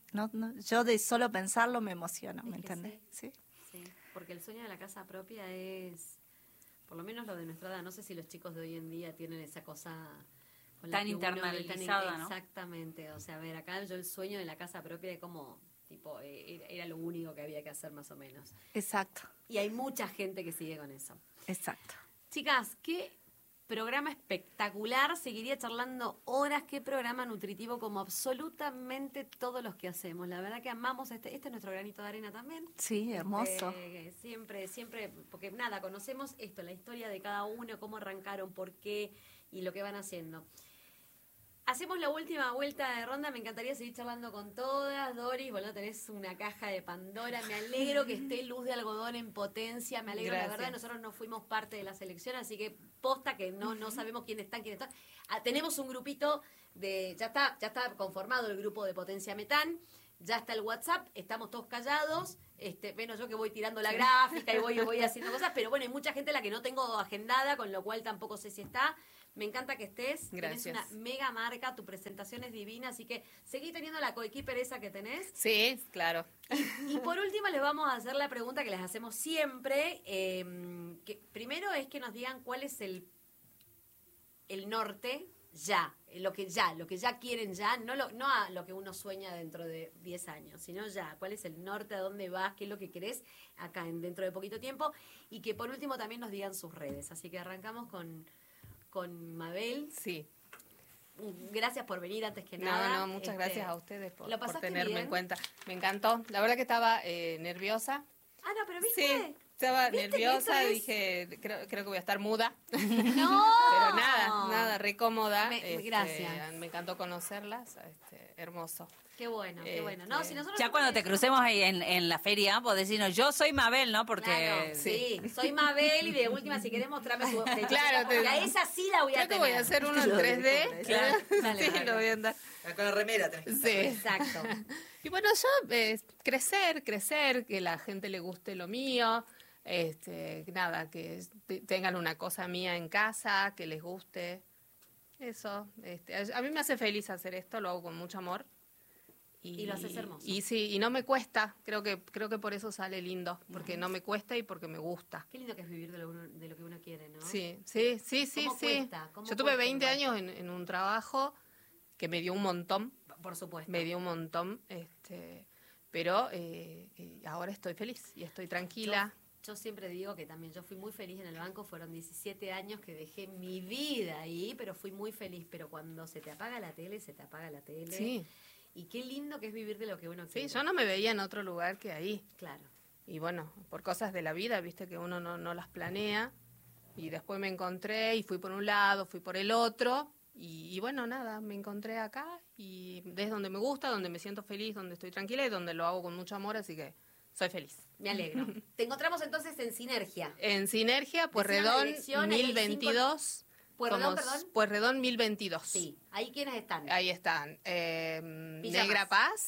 [SPEAKER 1] Yo de solo pensarlo me emociono, ¿me entendés?
[SPEAKER 4] Sí, porque el sueño de la casa propia es, por lo menos lo de nuestra edad, no sé si los chicos de hoy en día tienen esa cosa...
[SPEAKER 2] Tan internalizada, ¿no?
[SPEAKER 4] Exactamente, o sea, a ver, acá yo el sueño de la casa propia de como, tipo, era lo único que había que hacer más o menos.
[SPEAKER 1] Exacto.
[SPEAKER 4] Y hay mucha gente que sigue con eso.
[SPEAKER 1] Exacto.
[SPEAKER 4] Chicas, ¿qué programa espectacular. Seguiría charlando horas. Qué programa nutritivo, como absolutamente todos los que hacemos. La verdad que amamos este es nuestro granito de arena también.
[SPEAKER 1] Sí, hermoso.
[SPEAKER 4] Siempre, porque nada, conocemos esto, la historia de cada uno, cómo arrancaron, por qué y lo que van haciendo. Hacemos la última vuelta de ronda. Me encantaría seguir charlando con todas. Doris, bueno, tenés una caja de Pandora. Me alegro que esté Luz de Algodón en potencia. Me alegro,
[SPEAKER 3] Gracias.
[SPEAKER 4] la verdad. Nosotros no fuimos parte de la selección, así que posta que no sabemos quiénes están. Tenemos un grupito ya está conformado el grupo de Potencia Metán. Ya está el WhatsApp, estamos todos callados. Bueno, yo que voy tirando la gráfica y voy haciendo cosas, pero bueno, hay mucha gente a la que no tengo agendada, con lo cual tampoco sé si está. Me encanta que estés.
[SPEAKER 3] Gracias.
[SPEAKER 4] Tenés una mega marca, tu presentación es divina, así que seguí teniendo la coequiper esa que tenés.
[SPEAKER 3] Sí, claro.
[SPEAKER 4] Y por último les vamos a hacer la pregunta que les hacemos siempre. Que primero es que nos digan cuál es el norte lo que ya quieren ya, no a lo que uno sueña dentro de 10 años, sino ya, cuál es el norte, a dónde vas, qué es lo que querés acá dentro de poquito tiempo, y que por último también nos digan sus redes. Así que arrancamos con Mabel.
[SPEAKER 3] Sí.
[SPEAKER 4] Gracias por venir antes que nada.
[SPEAKER 3] No, muchas gracias a ustedes por
[SPEAKER 4] ¿lo pasaste
[SPEAKER 3] tenerme
[SPEAKER 4] bien?
[SPEAKER 3] en cuenta. Me encantó. La verdad que estaba nerviosa.
[SPEAKER 4] Ah, no, pero ¿viste?
[SPEAKER 3] Sí, estaba
[SPEAKER 4] ¿Viste que
[SPEAKER 3] nerviosa,
[SPEAKER 4] esto es-
[SPEAKER 3] dije, creo que voy a estar muda.
[SPEAKER 4] ¡No!
[SPEAKER 3] Pero nada, re cómoda.
[SPEAKER 4] Gracias.
[SPEAKER 3] Me encantó conocerlas, hermoso.
[SPEAKER 4] Qué bueno, qué bueno. No, si nosotros
[SPEAKER 2] Ya cuando te crucemos ahí en la feria, podés decirnos, yo soy Mabel, ¿no? Porque...
[SPEAKER 4] Claro, sí, soy Mabel y de última, si querés mostrarme su
[SPEAKER 3] Claro,
[SPEAKER 4] porque a esa sí la voy a
[SPEAKER 3] Creo que
[SPEAKER 4] tener.
[SPEAKER 3] voy a hacer uno en 3D.
[SPEAKER 4] Claro, dale,
[SPEAKER 3] Sí,
[SPEAKER 4] dale.
[SPEAKER 3] lo voy a andar.
[SPEAKER 10] Con la remera tenés que
[SPEAKER 3] Sí.
[SPEAKER 4] Exacto.
[SPEAKER 3] Y bueno, yo crecer, que la gente le guste lo mío, nada, que tengan una cosa mía en casa, que les guste. Eso, a mí me hace feliz hacer esto, lo hago con mucho amor.
[SPEAKER 4] Y lo haces hermoso.
[SPEAKER 3] Y sí, y no me cuesta, creo que por eso sale lindo, porque no me cuesta y porque me gusta.
[SPEAKER 4] Qué lindo que es vivir de lo que uno quiere, ¿no?
[SPEAKER 3] Sí.
[SPEAKER 4] ¿Cómo cuesta? ¿Cómo
[SPEAKER 3] Yo tuve
[SPEAKER 4] cuesta
[SPEAKER 3] 20
[SPEAKER 4] igual?
[SPEAKER 3] años en un trabajo que me dio un montón,
[SPEAKER 4] Por supuesto.
[SPEAKER 3] me dio un montón, pero ahora estoy feliz y estoy tranquila.
[SPEAKER 4] Yo siempre digo que también yo fui muy feliz en el banco, fueron 17 años que dejé mi vida ahí, pero fui muy feliz. Pero cuando se te apaga la tele, se te apaga la tele.
[SPEAKER 3] Sí,
[SPEAKER 4] Y qué lindo que es vivir de lo que uno
[SPEAKER 3] sí,
[SPEAKER 4] quiere.
[SPEAKER 3] yo no me veía en otro lugar que ahí.
[SPEAKER 4] Claro.
[SPEAKER 3] Y bueno, por cosas de la vida, viste que uno no las planea. Y después me encontré y fui por un lado, fui por el otro. Y bueno, nada, me encontré acá y es donde me gusta, donde me siento feliz, donde estoy tranquila y donde lo hago con mucho amor, así que soy feliz.
[SPEAKER 4] Me alegro. Te encontramos entonces en Sinergia.
[SPEAKER 3] En Sinergia,
[SPEAKER 4] Decidan la
[SPEAKER 3] Pueyrredón
[SPEAKER 4] dirección, ahí hay
[SPEAKER 3] 1022.
[SPEAKER 4] Pueyrredón,
[SPEAKER 3] Somos
[SPEAKER 4] perdón.
[SPEAKER 3] Pueyrredón 1022.
[SPEAKER 4] Sí. ¿Ahí quiénes están?
[SPEAKER 3] Ahí están. Negra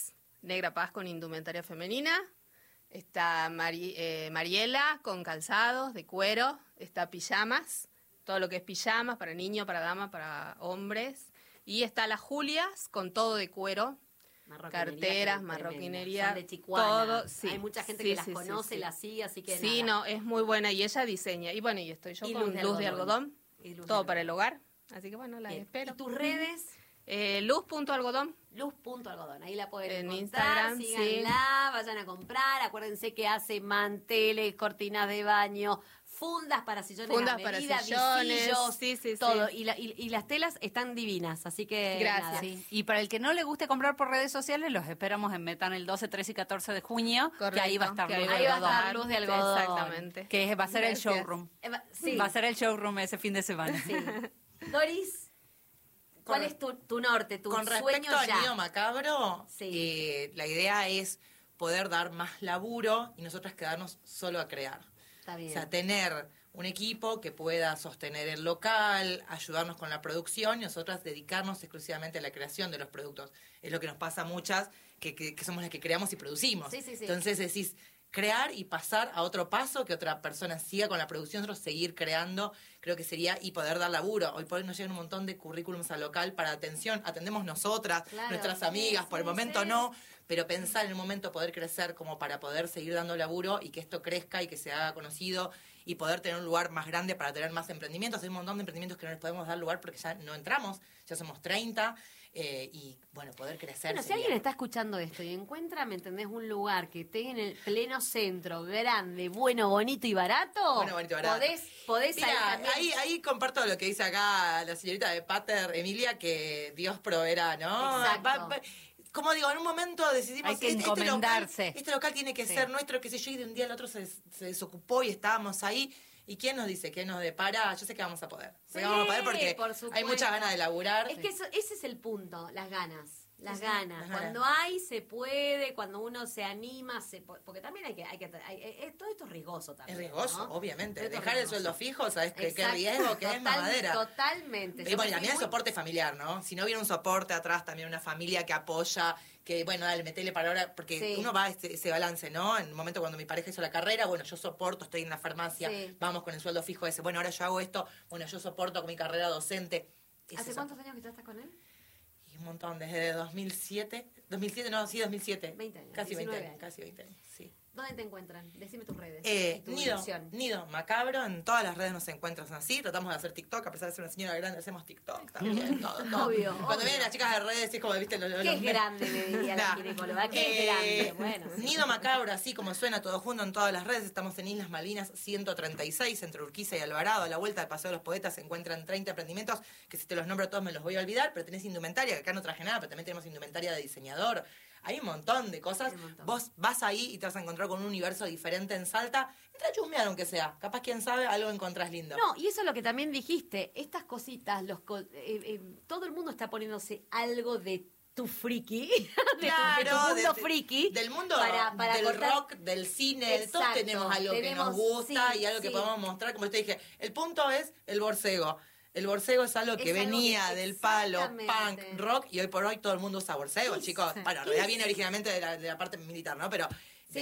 [SPEAKER 3] Paz con indumentaria femenina. Está Mariela con calzados de cuero. Está Pijamas, todo lo que es pijamas para niños, para damas, para hombres. Y está las Julias con todo de cuero. Carteras, marroquinería,
[SPEAKER 4] Son de Chicuana.
[SPEAKER 3] todo. Sí,
[SPEAKER 4] Hay mucha gente
[SPEAKER 3] sí,
[SPEAKER 4] que las
[SPEAKER 3] sí,
[SPEAKER 4] conoce,
[SPEAKER 3] sí.
[SPEAKER 4] las sigue, así que
[SPEAKER 3] Sí,
[SPEAKER 4] nada.
[SPEAKER 3] no, es muy buena y ella diseña. Y bueno, y estoy yo
[SPEAKER 4] Y
[SPEAKER 3] con luz de algodón.
[SPEAKER 4] Y Luz de
[SPEAKER 3] Todo para el hogar. Así que bueno, la
[SPEAKER 4] Bien.
[SPEAKER 3] espero.
[SPEAKER 4] ¿Y tus redes?
[SPEAKER 3] Luz.algodón.
[SPEAKER 4] Luz.algodón, ahí la pueden
[SPEAKER 3] En
[SPEAKER 4] encontrar,
[SPEAKER 3] Instagram,
[SPEAKER 4] síganla, vayan a comprar, acuérdense que hace manteles, cortinas de baño, fundas para sillones
[SPEAKER 3] Fundas
[SPEAKER 4] a
[SPEAKER 3] para
[SPEAKER 4] medida,
[SPEAKER 3] sillones,
[SPEAKER 4] visillos,
[SPEAKER 3] sí,
[SPEAKER 4] todo,
[SPEAKER 3] sí.
[SPEAKER 4] y las telas están divinas, así que
[SPEAKER 3] Gracias.
[SPEAKER 4] nada.
[SPEAKER 2] Sí. Y para el que no le guste comprar por redes sociales, los esperamos en Metán el 12, 13 y 14 de junio, que ahí va a estar
[SPEAKER 3] que
[SPEAKER 2] Luz de
[SPEAKER 4] ahí va a
[SPEAKER 2] Algodón.
[SPEAKER 4] estar Luz de Algodón.
[SPEAKER 3] Exactamente.
[SPEAKER 2] Que va a ser
[SPEAKER 3] Gracias.
[SPEAKER 2] el showroom.
[SPEAKER 4] Sí.
[SPEAKER 2] Va a ser el showroom ese fin de semana.
[SPEAKER 4] Sí. Doris, ¿cuál es tu norte, tu
[SPEAKER 10] Con
[SPEAKER 4] sueño
[SPEAKER 10] respecto al
[SPEAKER 4] ya?
[SPEAKER 10] nido macabro,
[SPEAKER 4] Sí.
[SPEAKER 10] la idea es poder dar más laburo y nosotras quedarnos solo a crear.
[SPEAKER 4] Está bien.
[SPEAKER 10] O sea, tener un equipo que pueda sostener el local, ayudarnos con la producción y nosotras dedicarnos exclusivamente a la creación de los productos. Es lo que nos pasa a muchas, que somos las que creamos y producimos.
[SPEAKER 4] Sí, sí, sí.
[SPEAKER 10] Entonces decís, crear y pasar a otro paso, que otra persona siga con la producción, nosotros seguir creando, creo que sería, y poder dar laburo. Hoy por hoy nos llegan un montón de currículums al local para atención, atendemos nosotras,
[SPEAKER 4] Claro.
[SPEAKER 10] nuestras
[SPEAKER 4] Sí,
[SPEAKER 10] amigas, por el
[SPEAKER 4] sí,
[SPEAKER 10] momento
[SPEAKER 4] sí.
[SPEAKER 10] no, pero pensar en el momento poder crecer como para poder seguir dando laburo y que esto crezca y que se haga conocido y poder tener un lugar más grande para tener más emprendimientos. Hay un montón de emprendimientos que no les podemos dar lugar porque ya no entramos, ya somos 30, y bueno, poder crecer.
[SPEAKER 4] Bueno, si alguien está escuchando esto y encuentra, ¿me entendés? Un lugar que esté en el pleno centro, grande, bueno, bonito y barato.
[SPEAKER 10] Bueno, bonito y barato.
[SPEAKER 4] Podés
[SPEAKER 10] Mira,
[SPEAKER 4] también...
[SPEAKER 10] ahí comparto lo que dice acá la señorita de Pater, Emilia, que Dios proveerá, ¿no?
[SPEAKER 4] Exacto.
[SPEAKER 10] Como digo, en un momento decidimos
[SPEAKER 2] Hay que encomendarse.
[SPEAKER 10] Este local tiene que ser nuestro, qué sé yo, y de un día al otro se desocupó y estábamos ahí. ¿Y quién nos dice? ¿Quién nos depara? Yo sé que vamos a poder. Sé que vamos a poder porque hay muchas ganas de laburar.
[SPEAKER 4] Es que ese es el punto, las ganas. Las
[SPEAKER 10] Sí,
[SPEAKER 4] ganas.
[SPEAKER 10] las ganas.
[SPEAKER 4] Cuando hay, se puede. Cuando uno se anima, porque también todo esto es riesgoso también.
[SPEAKER 10] Es riesgoso,
[SPEAKER 4] ¿no?
[SPEAKER 10] obviamente.
[SPEAKER 4] Todo esto es
[SPEAKER 10] Dejar el
[SPEAKER 4] riesgoso.
[SPEAKER 10] sueldo fijo, ¿sabes qué
[SPEAKER 4] Exacto.
[SPEAKER 10] riesgo que es mamadera?
[SPEAKER 4] Totalmente.
[SPEAKER 10] Y bueno, y también el soporte familiar, ¿no? Si no hubiera un soporte atrás, también una familia que apoya, que bueno, dale, metele para ahora, porque uno va a ese balance, ¿no? En el momento cuando mi pareja hizo la carrera, bueno, yo soporto, estoy en la farmacia, vamos con el sueldo fijo ese, bueno, ahora yo hago esto, bueno, yo soporto con mi carrera docente.
[SPEAKER 4] ¿Hace cuántos años que tú estás con él?
[SPEAKER 10] Y un montón, desde 2007, 2007.
[SPEAKER 4] 20 años.
[SPEAKER 10] Casi 20 años,
[SPEAKER 4] años.
[SPEAKER 10] casi 20 años, sí.
[SPEAKER 4] ¿Dónde te encuentran? Decime tus redes. Tu
[SPEAKER 10] Nido,
[SPEAKER 4] dirección.
[SPEAKER 10] Nido Macabro, en todas las redes nos encuentran así, tratamos de hacer TikTok, a pesar de ser una señora grande, hacemos TikTok también, todo.
[SPEAKER 4] Obvio,
[SPEAKER 10] Cuando vienen las chicas de redes, es como, viste,
[SPEAKER 4] Qué grande, me diría la ginecóloga, qué grande, bueno.
[SPEAKER 10] Nido Macabro, así como suena todo junto en todas las redes, estamos en Islas Malvinas 136, entre Urquiza y Alvarado, a la vuelta del Paseo de los Poetas se encuentran 30 emprendimientos, que si te los nombro todos me los voy a olvidar, pero tenés indumentaria, que acá no traje nada, pero también tenemos indumentaria de diseñador. Hay un montón de cosas. Vos vas ahí y te vas a encontrar con un universo diferente en Salta. Entra a chusmear aunque sea. Capaz, quién sabe, algo encontrás lindo.
[SPEAKER 4] No, y eso es lo que también dijiste. Estas cositas, todo el mundo está poniéndose algo de tu friki, de tu mundo friki.
[SPEAKER 10] Del mundo
[SPEAKER 4] para
[SPEAKER 10] del
[SPEAKER 4] cortar...
[SPEAKER 10] rock, del cine.
[SPEAKER 4] Exacto.
[SPEAKER 10] Todos tenemos algo que nos gusta y algo que podemos mostrar. Como te dije, el punto es el borsego. El borsego es algo que venía del palo punk, rock, y hoy por hoy todo el mundo usa borsego, chicos. Bueno, en realidad viene originalmente de la parte militar, ¿no? Pero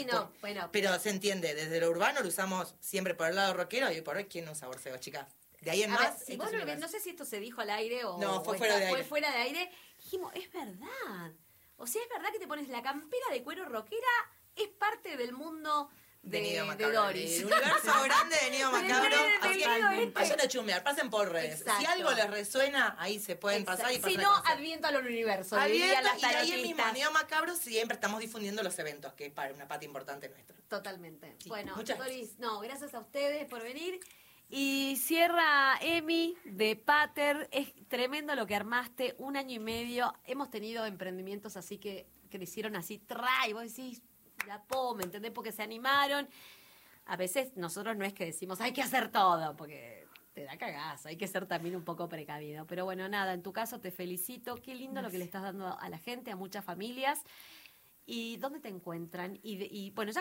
[SPEAKER 10] pero se entiende, desde lo urbano lo usamos siempre por el lado rockero, y hoy por hoy, ¿quién no usa borsego, chicas? De ahí en más...
[SPEAKER 4] Ver, si vos no sé si esto se dijo al aire o...
[SPEAKER 10] No, fue fuera de aire.
[SPEAKER 4] Fue fuera de aire. Dijimos, es verdad. O sea, es verdad que te pones la campera de cuero rockera, es parte del mundo... De Doris.
[SPEAKER 10] El universo grande de Nido Macabro. Así que vayan a chusmear, pasen por redes.
[SPEAKER 4] Exacto.
[SPEAKER 10] Si algo les resuena, ahí se pueden pasar y pasar.
[SPEAKER 4] Si no, adviento al universo.
[SPEAKER 10] Adviento, y ahí mismo, Nido Macabro, siempre estamos difundiendo los eventos, que es para una parte importante nuestra.
[SPEAKER 4] Totalmente.
[SPEAKER 10] Sí,
[SPEAKER 4] bueno,
[SPEAKER 10] muchas
[SPEAKER 4] Doris, gracias a ustedes por venir. Y cierra Emi de Pater. Es tremendo lo que armaste, 1 año y medio. Hemos tenido emprendimientos así que crecieron así, y vos decís, ¿me entendés? Porque se animaron. A veces nosotros no es que decimos, hay que hacer todo, porque te da cagazo, hay que ser también un poco precavido. Pero bueno, nada, en tu caso te felicito. Qué lindo lo que le estás dando a la gente, a muchas familias. ¿Y dónde te encuentran? Y bueno,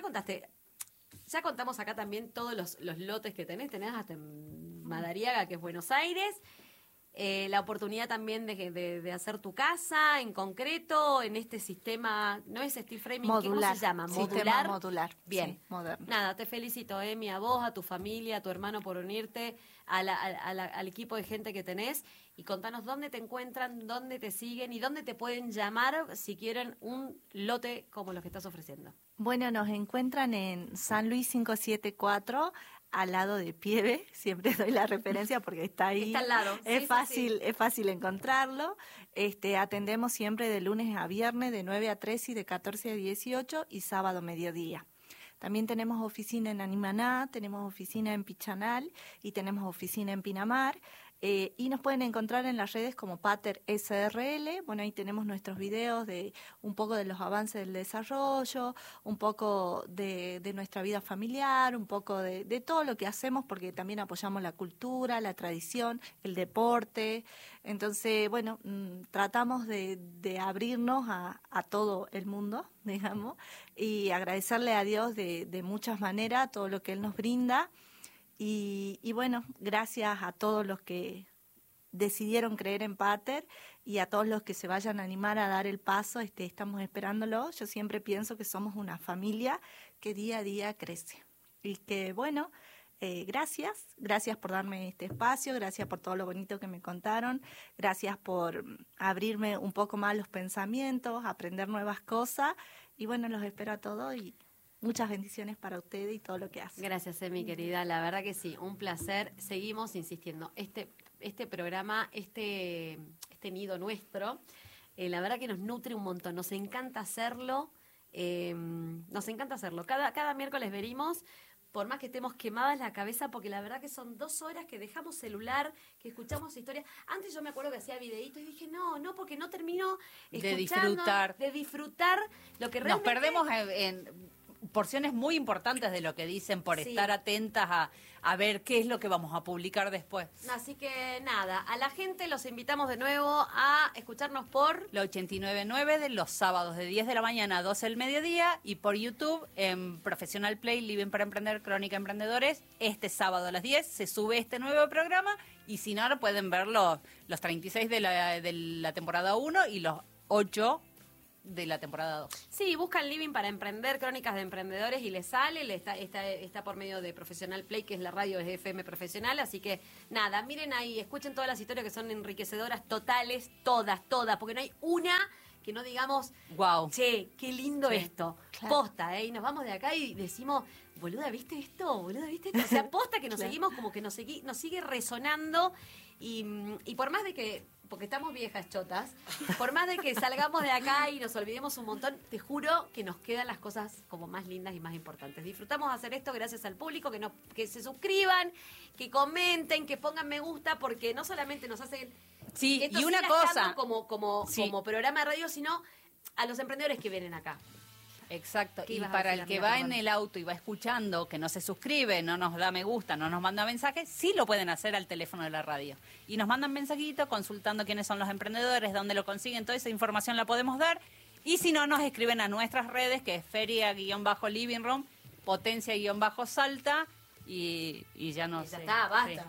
[SPEAKER 4] ya contamos acá también todos los lotes que tenés hasta en Madariaga, que es Buenos Aires. La oportunidad también de hacer tu casa en concreto en este sistema, no es steel framing,
[SPEAKER 1] modular.
[SPEAKER 4] ¿cómo se llama?
[SPEAKER 1] Sistema modular.
[SPEAKER 4] Bien,
[SPEAKER 1] sí, moderno.
[SPEAKER 4] Nada, te felicito, Emi, a vos, a tu familia, a tu hermano por unirte, al equipo de gente que tenés, y contanos dónde te encuentran, dónde te siguen y dónde te pueden llamar si quieren un lote como los que estás ofreciendo.
[SPEAKER 1] Bueno, nos encuentran en San Luis 574, al lado de Pieve, siempre doy la referencia porque está ahí.
[SPEAKER 4] Está al lado.
[SPEAKER 1] Es fácil encontrarlo. Atendemos siempre de lunes a viernes de 9 a 3 y de 14 a 18 y sábado mediodía. También tenemos oficina en Animaná, tenemos oficina en Pichanal y tenemos oficina en Pinamar. Y nos pueden encontrar en las redes como Pater SRL. Bueno, ahí tenemos nuestros videos de un poco de los avances del desarrollo, un poco de nuestra vida familiar, un poco de todo lo que hacemos, porque también apoyamos la cultura, la tradición, el deporte. Entonces, bueno, tratamos de abrirnos a todo el mundo, digamos, y agradecerle a Dios de muchas maneras todo lo que Él nos brinda. Y bueno, gracias a todos los que decidieron creer en Pater y a todos los que se vayan a animar a dar el paso, estamos esperándolo. Yo siempre pienso que somos una familia que día a día crece. Y que bueno, gracias por darme este espacio, gracias por todo lo bonito que me contaron, gracias por abrirme un poco más los pensamientos, aprender nuevas cosas. Y bueno, los espero a todos y muchas bendiciones para ustedes y todo lo que hacen.
[SPEAKER 4] Gracias, mi querida. La verdad que sí, un placer. Seguimos insistiendo. Este programa, este nido nuestro, La verdad que nos nutre un montón, nos encanta hacerlo. Cada miércoles venimos, por más que estemos quemadas la cabeza, porque la verdad que son 2 horas que dejamos celular, que escuchamos historias. Antes yo me acuerdo que hacía videitos y dije, no, porque no termino
[SPEAKER 2] de disfrutar
[SPEAKER 4] lo que realmente...
[SPEAKER 2] Nos perdemos en porciones muy importantes de lo que dicen por estar atentas a ver qué es lo que vamos a publicar después.
[SPEAKER 4] Así que nada, a la gente los invitamos de nuevo a escucharnos por...
[SPEAKER 2] La 89.9 de los sábados de 10 de la mañana a 12 del mediodía y por YouTube en Professional Play, Living para Emprender, Crónica Emprendedores. Este sábado a las 10 se sube este nuevo programa y si no, pueden ver los 36 de la temporada 1 y los 8 de la temporada 2.
[SPEAKER 4] Sí, buscan Living para Emprender, Crónicas de Emprendedores y les sale, está por medio de Professional Play, que es la radio de FM Profesional, así que nada, miren ahí, escuchen todas las historias que son enriquecedoras, totales, todas, porque no hay una que no digamos,
[SPEAKER 2] wow,
[SPEAKER 4] che, qué lindo esto, claro. Posta, y nos vamos de acá y decimos, boluda, ¿viste esto? O sea, posta que nos seguimos, como que nos sigue resonando y por más de que, porque estamos viejas chotas, por más de que salgamos de acá y nos olvidemos un montón, te juro que nos quedan las cosas como más lindas y más importantes. Disfrutamos hacer esto gracias al público, que se suscriban, que comenten, que pongan me gusta, porque no solamente nos hacen...
[SPEAKER 2] Sí,
[SPEAKER 4] esto
[SPEAKER 2] y una cosa...
[SPEAKER 4] como programa de radio, sino a los emprendedores que vienen acá.
[SPEAKER 2] Exacto, y para el que va en el auto y va escuchando, que no se suscribe, no nos da me gusta, no nos manda mensajes, sí lo pueden hacer al teléfono de la radio. Y nos mandan mensajitos consultando quiénes son los emprendedores, dónde lo consiguen, toda esa información la podemos dar. Y si no, nos escriben a nuestras redes, que es feria-living room, potencia-salta, y ya no sé.
[SPEAKER 4] Ya está,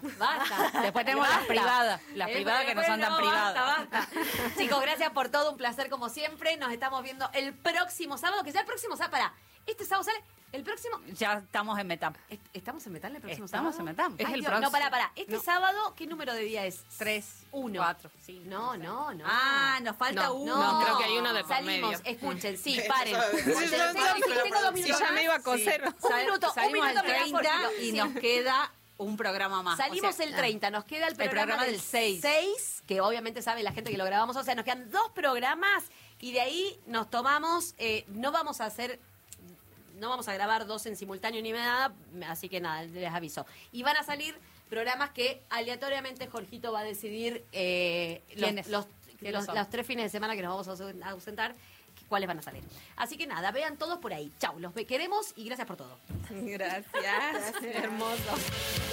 [SPEAKER 4] basta.
[SPEAKER 2] Después tenemos las privadas que no son tan privadas.
[SPEAKER 4] Basta. Chicos, gracias por todo, un placer como siempre. Nos estamos viendo el próximo sábado, que ya el próximo sábado, este sábado sale, el próximo...
[SPEAKER 2] Ya estamos en Metam.
[SPEAKER 4] ¿Estamos en Metam el próximo sábado?
[SPEAKER 2] Estamos en Metam.
[SPEAKER 4] Es el próximo. No, pará. Este sábado, ¿qué número de día es?
[SPEAKER 2] 3,
[SPEAKER 4] 1.
[SPEAKER 2] 4. Sí,
[SPEAKER 4] no.
[SPEAKER 2] Ah, nos falta uno.
[SPEAKER 3] No, creo que hay uno de por
[SPEAKER 4] Salimos,
[SPEAKER 3] medio.
[SPEAKER 4] Escuchen, sí, paren.
[SPEAKER 3] Tengo 2 minutos. Ya me iba a coser.
[SPEAKER 2] Salimos el 30 y nos queda un programa más.
[SPEAKER 4] Salimos el 30, nos queda el programa del 6, que obviamente sabe la gente que lo grabamos. O sea, nos quedan 2 programas y de ahí nos tomamos, no vamos a grabar 2 en simultáneo ni nada, así que nada, les aviso. Y van a salir programas que aleatoriamente Jorgito va a decidir los 3 fines de semana que nos vamos a ausentar, cuáles van a salir. Así que nada, vean todos por ahí. Chau, los queremos y gracias por todo.
[SPEAKER 3] Gracias. Hermoso.